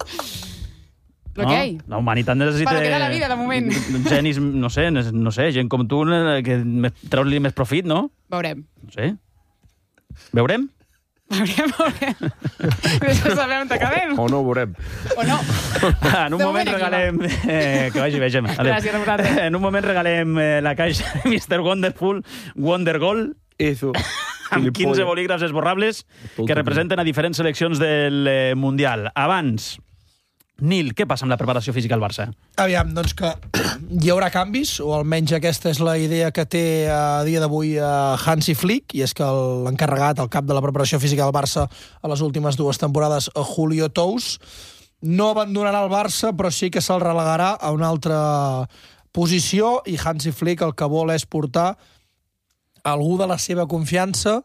Però què hi? La humanitat necessita... Para quedar la vida, de moment. Genis, no sé, no sé, gent com tu eh, que me- treus-li més profit, no? Veurem. No sé. Veurem? Veurem, veurem. Després sabem on acabem. O no veurem. O no. En un De moment moment aquí regalem... Eh, que vagi bé, Gemma. Adéu. Gràcies a vosaltres. En un moment regalem eh, la caixa de mister Wonderful Wonder Goal Eso. amb Gilipollas. quinze bolígrafs esborrables que representen a diferents seleccions del eh, Mundial. Abans, Nil, què passa amb la preparació física al Barça? Aviam, doncs que hi haurà canvis, o almenys aquesta és la idea que té a dia d'avui a Hansi Flick, i és que l'encarregat, el cap de la preparació física del Barça a les últimes dues temporades, a Julio Tous, no abandonarà el Barça, però sí que se'l relegarà a una altra posició, i Hansi Flick el que vol és portar algú de la seva confiança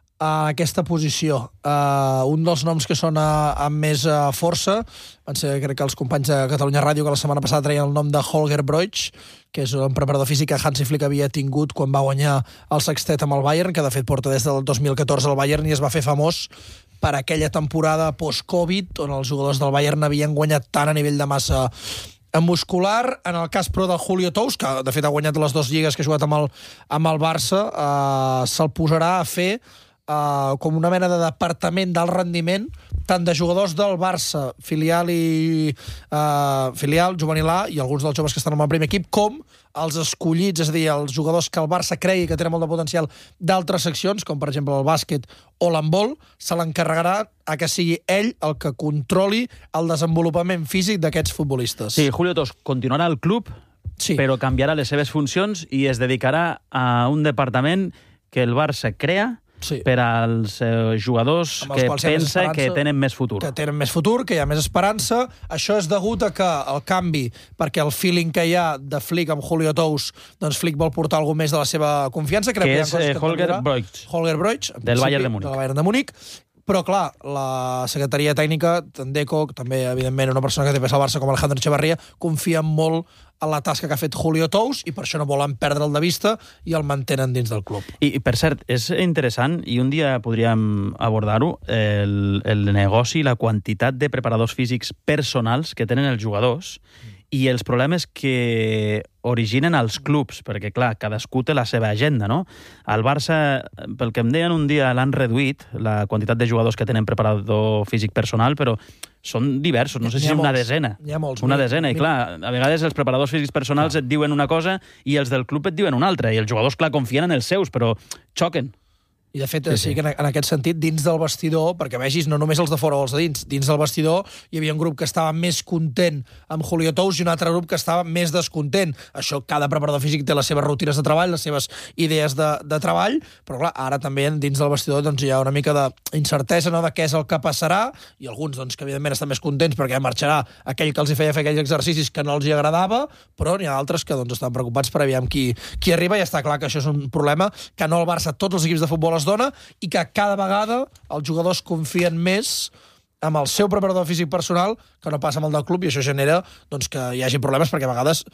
a aquesta posició. Uh, un dels noms que sona amb més uh, força van ser, crec que els companys de Catalunya Ràdio, que la setmana passada treien el nom de Holger Broich, que és un preparador físic que Hansi Flick havia tingut quan va guanyar el sextet amb el Bayern, que de fet porta des del dos mil catorze al Bayern i es va fer famós per aquella temporada post-Covid, on els jugadors del Bayern havien guanyat tant a nivell de massa muscular. En el cas, però, de Julio Tous, que de fet ha guanyat les dues lligues que ha jugat amb el, amb el Barça, uh, se'l posarà a fer Uh, com una mena de departament d'alt rendiment, tant de jugadors del Barça, filial i uh, filial, juvenil A, i alguns dels joves que estan en el primer equip, com els escollits, és a dir, els jugadors que el Barça cregui que tenen molt de potencial d'altres seccions, com per exemple el bàsquet o l'handbol, se l'encarregarà a que sigui ell el que controli el desenvolupament físic d'aquests futbolistes. Sí, Julio Tous continuarà al club, sí, però canviarà les seves funcions i es dedicarà a un departament que el Barça crea sí. per als eh, jugadors Amb els que quals hi ha més pensa que esperança, tenen més futur. que tenen més futur, que hi ha més esperança. Això és degut a que el canvi, perquè el feeling que hi ha de Flick amb Julio Tous, doncs Flick vol portar alguna més de la seva confiança. Crec Que hi ha és, coses eh, que Holger canviarà. Broich. Holger Broich, en Del principi, Bayern de Múnich. del Bayern de Múnich. Però, clar, la secretaria tècnica, Tendeco, també, evidentment, una persona que té pes al Barça com Alejandro Echevarría, confia molt en la tasca que ha fet Julio Tous i per això no volen perdre'l de vista i el mantenen dins del club. I, per cert, és interessant, i un dia podríem abordar-ho, el, el negoci, la quantitat de preparadors físics personals que tenen els jugadors i els problemes que originen els clubs, perquè, clar, cadascú té la seva agenda, no? Al Barça, pel que em deien un dia, l'han reduït, la quantitat de jugadors que tenen preparador físic personal, però són diversos, no sé si una desena. N'hi ha molts. Una mil, desena, i mil. clar, a vegades els preparadors físics personals et diuen una cosa i els del club et diuen una altra, i els jugadors, clar, confien en els seus, però xoquen. I, de fet, sí, sí. sí que en, en aquest sentit, dins del vestidor, perquè vegis no només els de fora o els de dins, dins del vestidor hi havia un grup que estava més content amb Julio Tous i un altre grup que estava més descontent. Això, cada preparador físic té les seves rutines de treball, les seves idees de, de treball, però clar, ara també dins del vestidor doncs, hi ha una mica d'incertesa, no?, de què és el que passarà, i alguns doncs, que evidentment estan més contents perquè marxarà aquell que els hi feia fer aquells exercicis que no els hi agradava, però n'hi ha altres que doncs, estan preocupats per aviam qui, qui arriba, i està clar que això és un problema que no el Barça, tots els equips de futbol es dona, i que cada vegada els jugadors confien més amb el seu preparador físic personal que no passa amb el del club, i això genera doncs, que hi hagi problemes, perquè a vegades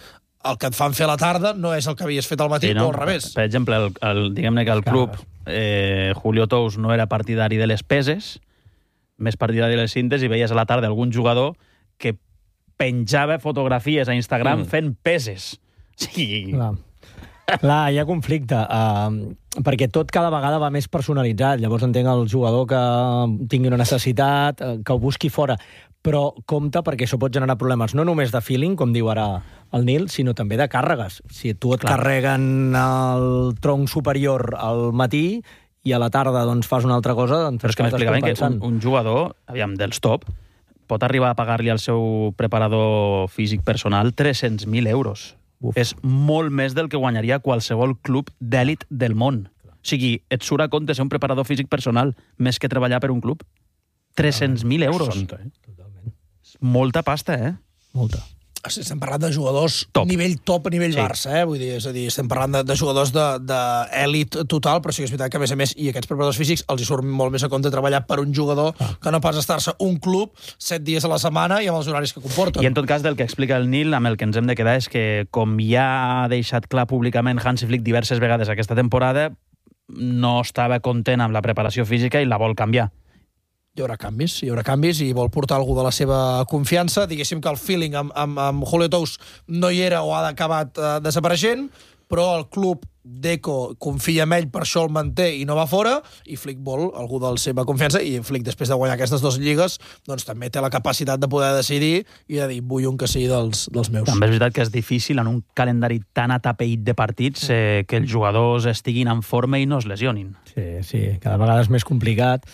el que et fan fer a la tarda no és el que havies fet al matí, sí, no? O al revés. Per exemple, el, el, diguem-ne que el club eh, Julio Tous no era partidari de les peses, més partidari de les cintes, i veies a la tarda algun jugador que penjava fotografies a Instagram mm. fent peses. Sí. Clar. Clar, hi ha conflicte, uh, perquè tot cada vegada va més personalitzat. Llavors entenc el jugador que tingui una necessitat, uh, que ho busqui fora, però compte perquè això pot generar problemes, no només de feeling, com diu ara el Nil, sinó també de càrregues. Si tu et Clar. carreguen el tronc superior al matí i a la tarda doncs, fas una altra cosa, doncs però és que m'explicaven que un, un jugador, aviam, dels top, pot arribar a pagar-li al seu preparador físic personal tres-cents mil euros. Uf. És molt més del que guanyaria qualsevol club d'èlit del món. O sigui, et surt a compte ser un preparador físic personal més que treballar per un club. tres-cents mil euros. Sonta, eh? Totalment. Molta pasta, eh? Molta. Estem parlant de jugadors top. nivell top a nivell sí. Barça, eh? Vull dir, és a dir, estem parlant de, de jugadors d'èlit total, però sí que és veritat que, a més a més, i aquests preparadors físics els hi surt molt més a compte treballar per un jugador ah. que no pas estar-se un club set dies a la setmana i amb els horaris que comporten. I en tot cas, del que explica el Nil, amb el que ens hem de quedar és que, com ja ha deixat clar públicament Hansi Flick diverses vegades aquesta temporada, no estava content amb la preparació física i la vol canviar. Hi haurà canvis, hi haurà canvis i vol portar algú de la seva confiança. Diguéssim que el feeling amb, amb, amb Julio Tous no hi era o ha acabat eh, desapareixent, però el club Deco confia en ell, per això el manté i no va fora, i Flick vol algú de la seva confiança, i Flick, després de guanyar aquestes dues lligues, doncs també té la capacitat de poder decidir i de dir, vull un que sigui dels, dels meus. També és veritat que és difícil en un calendari tan atapeït de partits eh, que els jugadors estiguin en forma i no es lesionin. Sí, sí, cada vegada és més complicat.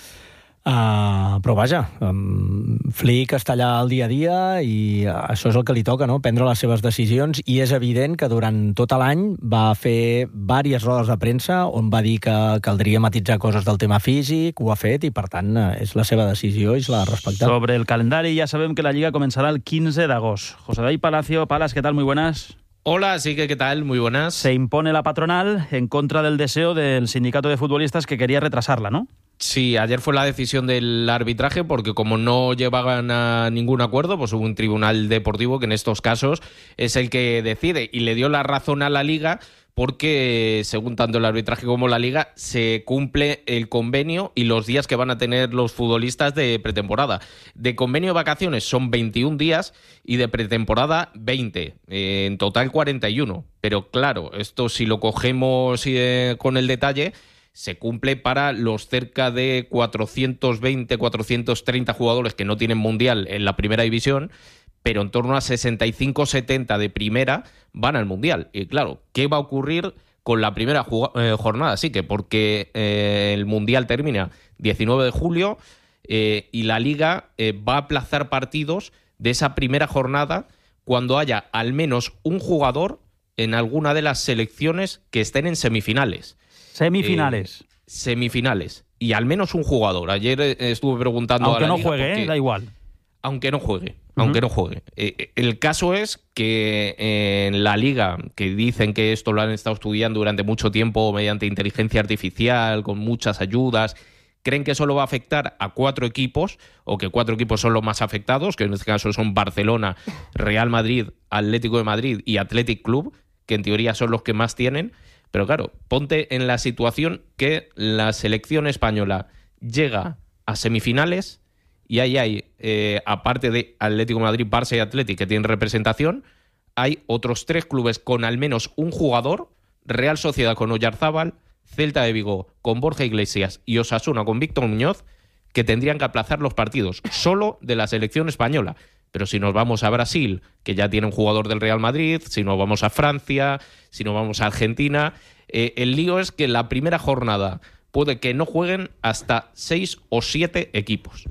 Uh, però vaja, um, Flick està allà al dia a dia i això és el que li toca, no? Prendre les seves decisions, i és evident que durant tot l'any va fer diverses rodes de premsa on va dir que caldria matitzar coses del tema físic, ho ha fet i per tant és la seva decisió i s'la ha respectat. Sobre el calendari ja sabem que la Lliga comenzará el quince de agosto. José David Palacio, Palas, ¿qué tal? Muy buenas. Hola, sí que ¿qué tal? Muy buenas. Se impone la patronal en contra del deseo del sindicato de futbolistas que quería retrasarla, ¿no? Sí, ayer fue la decisión del arbitraje porque como no llevaban a ningún acuerdo, pues hubo un tribunal deportivo que en estos casos es el que decide y le dio la razón a la Liga porque, según tanto el arbitraje como la Liga, se cumple el convenio y los días que van a tener los futbolistas de pretemporada. De convenio de vacaciones son veintiún días y de pretemporada veinte, eh, en total cuarenta y uno. Pero claro, esto si lo cogemos eh, con el detalle, se cumple para los cerca de cuatrocientos veinte, cuatrocientos treinta jugadores que no tienen mundial en la primera división, pero en torno a sesenta y cinco setenta de primera van al mundial. Y claro, ¿qué va a ocurrir con la primera eh, jornada? Sí, que porque eh, el mundial termina diecinueve de julio eh, y la Liga eh, va a aplazar partidos de esa primera jornada cuando haya al menos un jugador en alguna de las selecciones que estén en semifinales. Semifinales. Eh, semifinales. Y al menos un jugador. Ayer eh, estuve preguntando aunque a la no Liga juegue, porque, eh, da igual. Aunque no juegue. Uh-huh. Aunque no juegue. Eh, el caso es que eh, en la Liga, que dicen que esto lo han estado estudiando durante mucho tiempo mediante inteligencia artificial, con muchas ayudas, creen que solo va a afectar a cuatro equipos, o que cuatro equipos son los más afectados, que en este caso son Barcelona, Real Madrid, Atlético de Madrid y Athletic Club, que en teoría son los que más tienen. Pero claro, ponte en la situación que la selección española llega a semifinales y ahí hay, eh, aparte de Atlético de Madrid, Barça y Athletic, que tienen representación, hay otros tres clubes con al menos un jugador, Real Sociedad con Oyarzábal, Celta de Vigo con Borja Iglesias y Osasuna con Víctor Muñoz, que tendrían que aplazar los partidos solo de la selección española. Pero si nos vamos a Brasil, que ya tiene un jugador del Real Madrid, si nos vamos a Francia, si nos vamos a Argentina, eh, el lío es que la primera jornada puede que no jueguen hasta seis o siete equipos.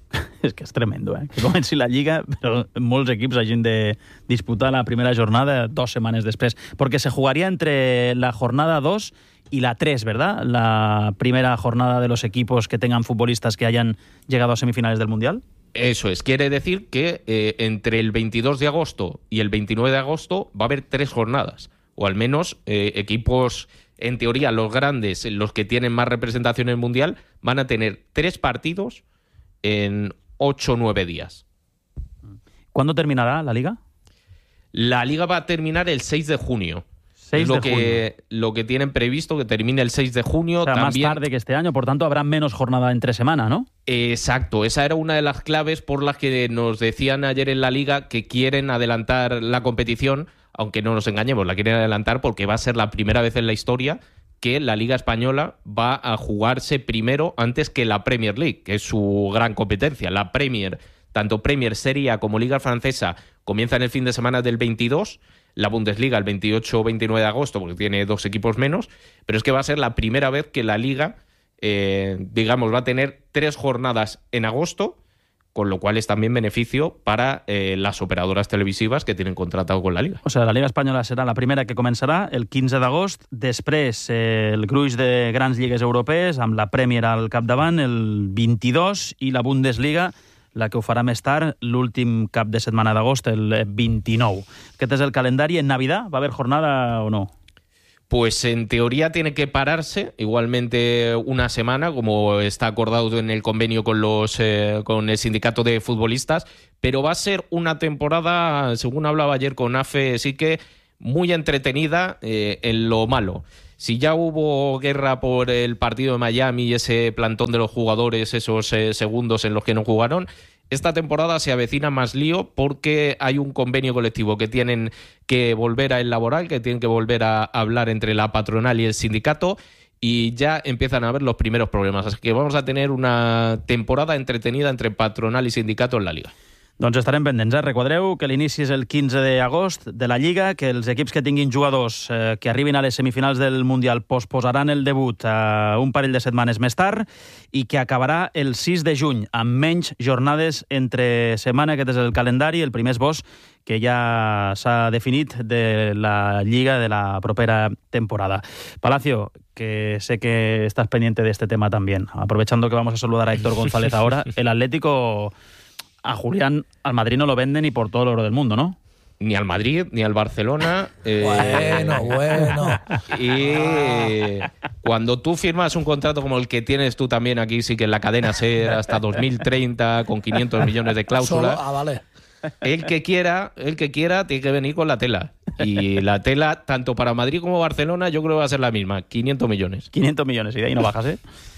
És que és tremendo, eh? Que comenci la Lliga, però molts equips hagin de disputar la primera jornada dos setmanes després. Porque se jugaría entre la jornada dos y la tres, ¿verdad? La primera jornada de los equipos que tengan futbolistas que hayan llegado a semifinales del Mundial. Eso es, quiere decir que eh, entre el veintidós de agosto y el veintinueve de agosto va a haber tres jornadas, o al menos eh, equipos, en teoría los grandes, los que tienen más representación en el Mundial, van a tener tres partidos en ocho o nueve días. ¿Cuándo terminará la Liga? La Liga va a terminar el seis de junio. seis es lo de que, junio. lo que tienen previsto, que termine el seis de junio. O sea, También... más tarde que este año, por tanto habrá menos jornada entre semana, ¿no? Exacto, esa era una de las claves por las que nos decían ayer en la Liga que quieren adelantar la competición, aunque no nos engañemos, la quieren adelantar porque va a ser la primera vez en la historia que la Liga Española va a jugarse primero antes que la Premier League, que es su gran competencia. La Premier, tanto Premier, Serie A como Liga Francesa, comienzan el fin de semana del veintidós, la Bundesliga el veintiocho o veintinueve de agosto, porque tiene dos equipos menos, pero es que va a ser la primera vez que la Liga, eh, digamos, va a tener tres jornadas en agosto, con lo cual es también beneficio para eh, las operadoras televisivas que tienen contratado con la Liga. O sea, la Liga Espanyola serà la primera que començarà el quinze d'agost, després eh, el gruix de grans lligues europees, amb la Premier al capdavant, el vint-i-dos, i la Bundesliga, la que ho farà més tard, l'últim cap de setmana d'agost, el vint-i-nou. Aquest és el calendari. En Navidad va a haver jornada o no? Pues en teoría tiene que pararse igualmente una semana, como está acordado en el convenio con los eh, con el sindicato de futbolistas, pero va a ser una temporada, según hablaba ayer con AFE, sí que muy entretenida eh, en lo malo. Si ya hubo guerra por el partido de Miami y ese plantón de los jugadores, esos eh, segundos en los que no jugaron, esta temporada se avecina más lío porque hay un convenio colectivo que tienen que volver a elaborar, que tienen que volver a hablar entre la patronal y el sindicato, y ya empiezan a haber los primeros problemas. Así que vamos a tener una temporada entretenida entre patronal y sindicato en la Liga. Doncs estarem pendents, eh? Recordeu que l'inici és el quinze d'agost de la Lliga, que els equips que tinguin jugadors eh, que arribin a les semifinals del Mundial posposaran el debut a un parell de setmanes més tard i que acabarà el sis de juny, amb menys jornades entre setmana. Aquest és el calendari, el primer esbós que ja s'ha definit de la Lliga de la propera temporada. Palacio, que sé que estás pendiente de este tema también. Aprovechando que vamos a saludar a Héctor González ahora, el Atlético... A Julián, al Madrid no lo vende ni por todo el oro del mundo, ¿no? Ni al Madrid, ni al Barcelona. Eh, bueno, bueno. Y cuando tú firmas un contrato como el que tienes tú también aquí, sí que en la cadena SER hasta dos mil treinta, con quinientos millones de cláusulas. Solo, ah, vale. El que quiera, el que quiera tiene que venir con la tela. Y la tela, tanto para Madrid como Barcelona, yo creo que va a ser la misma, quinientos millones. quinientos millones, y de ahí no bajas, ¿eh?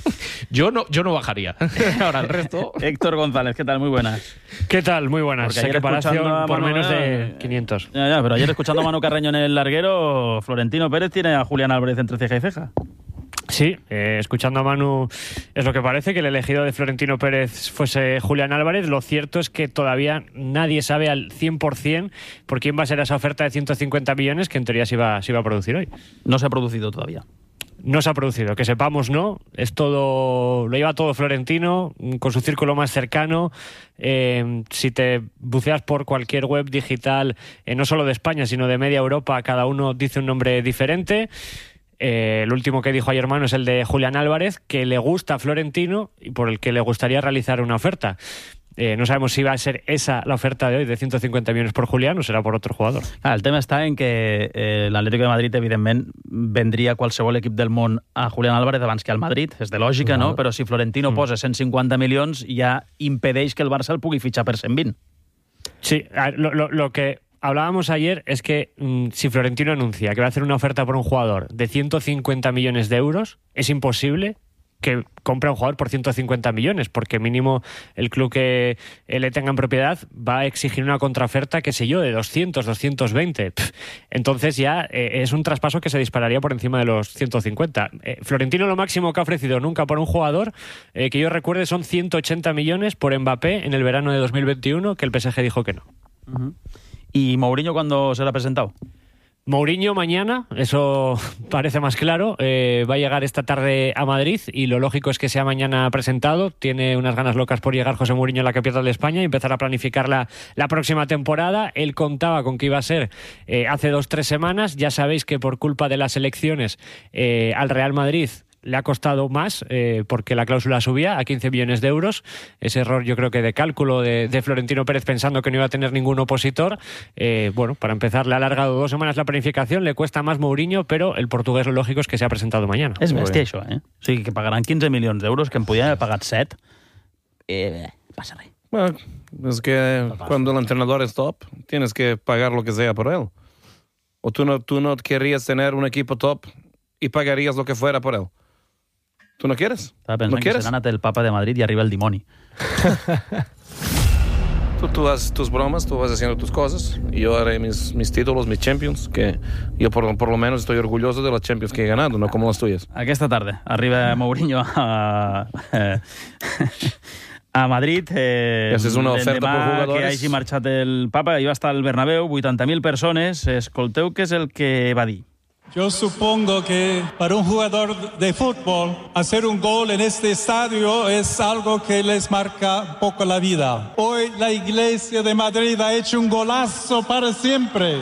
Yo no, yo no bajaría. Ahora el resto... Héctor González, ¿qué tal? Muy buenas. ¿Qué tal? Muy buenas. Hay comparación por menos de quinientos. Ya, ya, pero ayer escuchando a Manu Carreño en el larguero, Florentino Pérez tiene a Julián Álvarez entre ceja y ceja. Sí, eh, escuchando a Manu es lo que parece, que el elegido de Florentino Pérez fuese Julián Álvarez. Lo cierto es que todavía nadie sabe al cien por ciento por quién va a ser esa oferta de ciento cincuenta millones que en teoría se iba, se iba a producir hoy. No se ha producido todavía. No se ha producido, que sepamos, no. Es todo, lo lleva todo Florentino, con su círculo más cercano. Eh, si te buceas por cualquier web digital, eh, no solo de España, sino de media Europa, cada uno dice un nombre diferente. Eh, el último que dijo ayer Manu es el de Julián Álvarez, que le gusta a Florentino y por el que le gustaría realizar una oferta. Eh, no sabemos si va a ser esa la oferta de hoy de ciento cincuenta millones por Julián o será por otro jugador. Ah, el tema està en que eh, l'Atlético de Madrid, evidentment, vendria qualsevol equip del món a Julián Álvarez abans que al Madrid. És de lògica, no? Però si Florentino mm. posa cent cinquanta milions, ja impedeix que el Barça el pugui fitxar per cent vint. Sí, lo, lo, lo que hablábamos ayer es que mmm, si Florentino anuncia que va a hacer una oferta por un jugador de ciento cincuenta millones de euros, es imposible que compre a un jugador por ciento cincuenta millones, porque mínimo el club que eh, le tenga en propiedad va a exigir una contraoferta, qué sé yo, de doscientos, doscientos veinte. Pff, entonces ya eh, es un traspaso que se dispararía por encima de los ciento cincuenta. Eh, Florentino lo máximo que ha ofrecido nunca por un jugador, eh, que yo recuerde, son ciento ochenta millones por Mbappé en el verano de dos mil veintiuno, que el P S G dijo que no. Uh-huh. ¿Y Mourinho cuándo será presentado? Mourinho mañana, eso parece más claro, eh, va a llegar esta tarde a Madrid y lo lógico es que sea mañana presentado. Tiene unas ganas locas por llegar José Mourinho a la capital de España y empezar a planificar la, la próxima temporada. Él contaba con que iba a ser eh, hace dos, tres semanas. Ya sabéis que por culpa de las elecciones eh, al Real Madrid le ha costado más eh, porque la cláusula subía a quince millones de euros. Ese error yo creo que de cálculo de, de Florentino Pérez pensando que no iba a tener ningún opositor. Eh, bueno, para empezar le ha alargado dos semanas la planificación, le cuesta más Mourinho, pero el portugués lo lógico es que se ha presentado mañana. És bèstia això, eh? O sigui, que pagaran quinze milions d'euros, que en podien haver pagat set. Eh, passa res. Bueno, es que cuando el entrenador es top, tienes que pagar lo que sea por él. O tú no, tú no querrías tener un equipo top y pagarías lo que fuera por él. ¿Tú no quieres? Estaba pensando ¿No que quieres? se gana el Papa de Madrid y arriba el Dimoni. Tú, tú haces tus bromas, tú vas haciendo tus cosas y yo haré mis, mis títulos, mis Champions, que yo por, por lo menos estoy orgulloso de las Champions que he ganado, no como las tuyas. Aquesta tarda arriba Mourinho a, a Madrid. Eh, Esa és una oferta per jugadors. Que hagi marxat el Papa, ahir va estar al Bernabéu, vuitanta mil persones. Escolteu què és el que va dir. Yo supongo que para un jugador de fútbol hacer un gol en este estadio es algo que les marca un poco la vida. Hoy la Iglesia de Madrid ha hecho un golazo para siempre.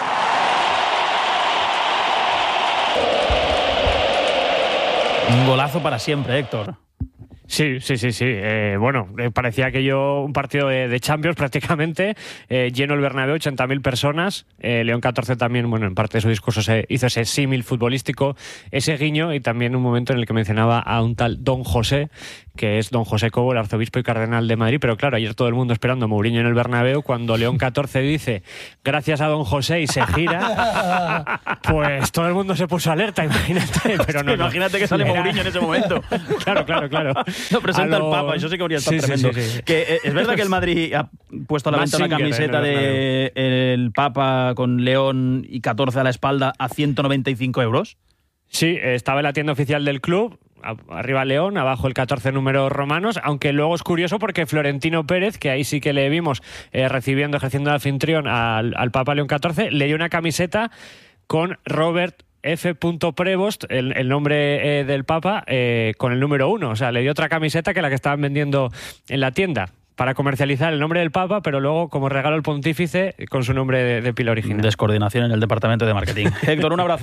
Un golazo para siempre, Héctor. Sí, sí, sí, sí. Eh, bueno, eh, parecía aquello un partido de, de Champions prácticamente. Eh, lleno el Bernabéu, ochenta mil personas. Eh, León catorce también, bueno, en parte de su discurso se hizo ese símil futbolístico, ese guiño, y también un momento en el que mencionaba a un tal Don José, que es Don José Cobo, el arzobispo y cardenal de Madrid. Pero claro, ayer todo el mundo esperando a Mourinho en el Bernabéu, cuando León catorce dice gracias a Don José y se gira, pues todo el mundo se puso alerta, imagínate. Pero no, sí, imagínate que sale Era... Mourinho en ese momento. Claro, claro, claro. Lo presenta lo... el Papa, eso sí que habría estado sí, tremendo. Sí, sí, sí. Que, eh, es verdad que el Madrid ha puesto a la venta una camiseta de el Papa con León y catorce a la espalda a ciento noventa y cinco euros. Sí, estaba en la tienda oficial del club. Arriba León, abajo el catorce números romanos, aunque luego es curioso porque Florentino Pérez, que ahí sí que le vimos eh, recibiendo, ejerciendo de anfitrión al, al Papa León catorce, le dio una camiseta con Robert F. Prevost, el, el nombre eh, del Papa, eh, con el número uno. O sea, le dio otra camiseta que la que estaban vendiendo en la tienda, para comercializar el nombre del Papa, pero luego como regalo el pontífice con su nombre de, de pila original. Descoordinación en el departamento de marketing. Héctor, un abrazo.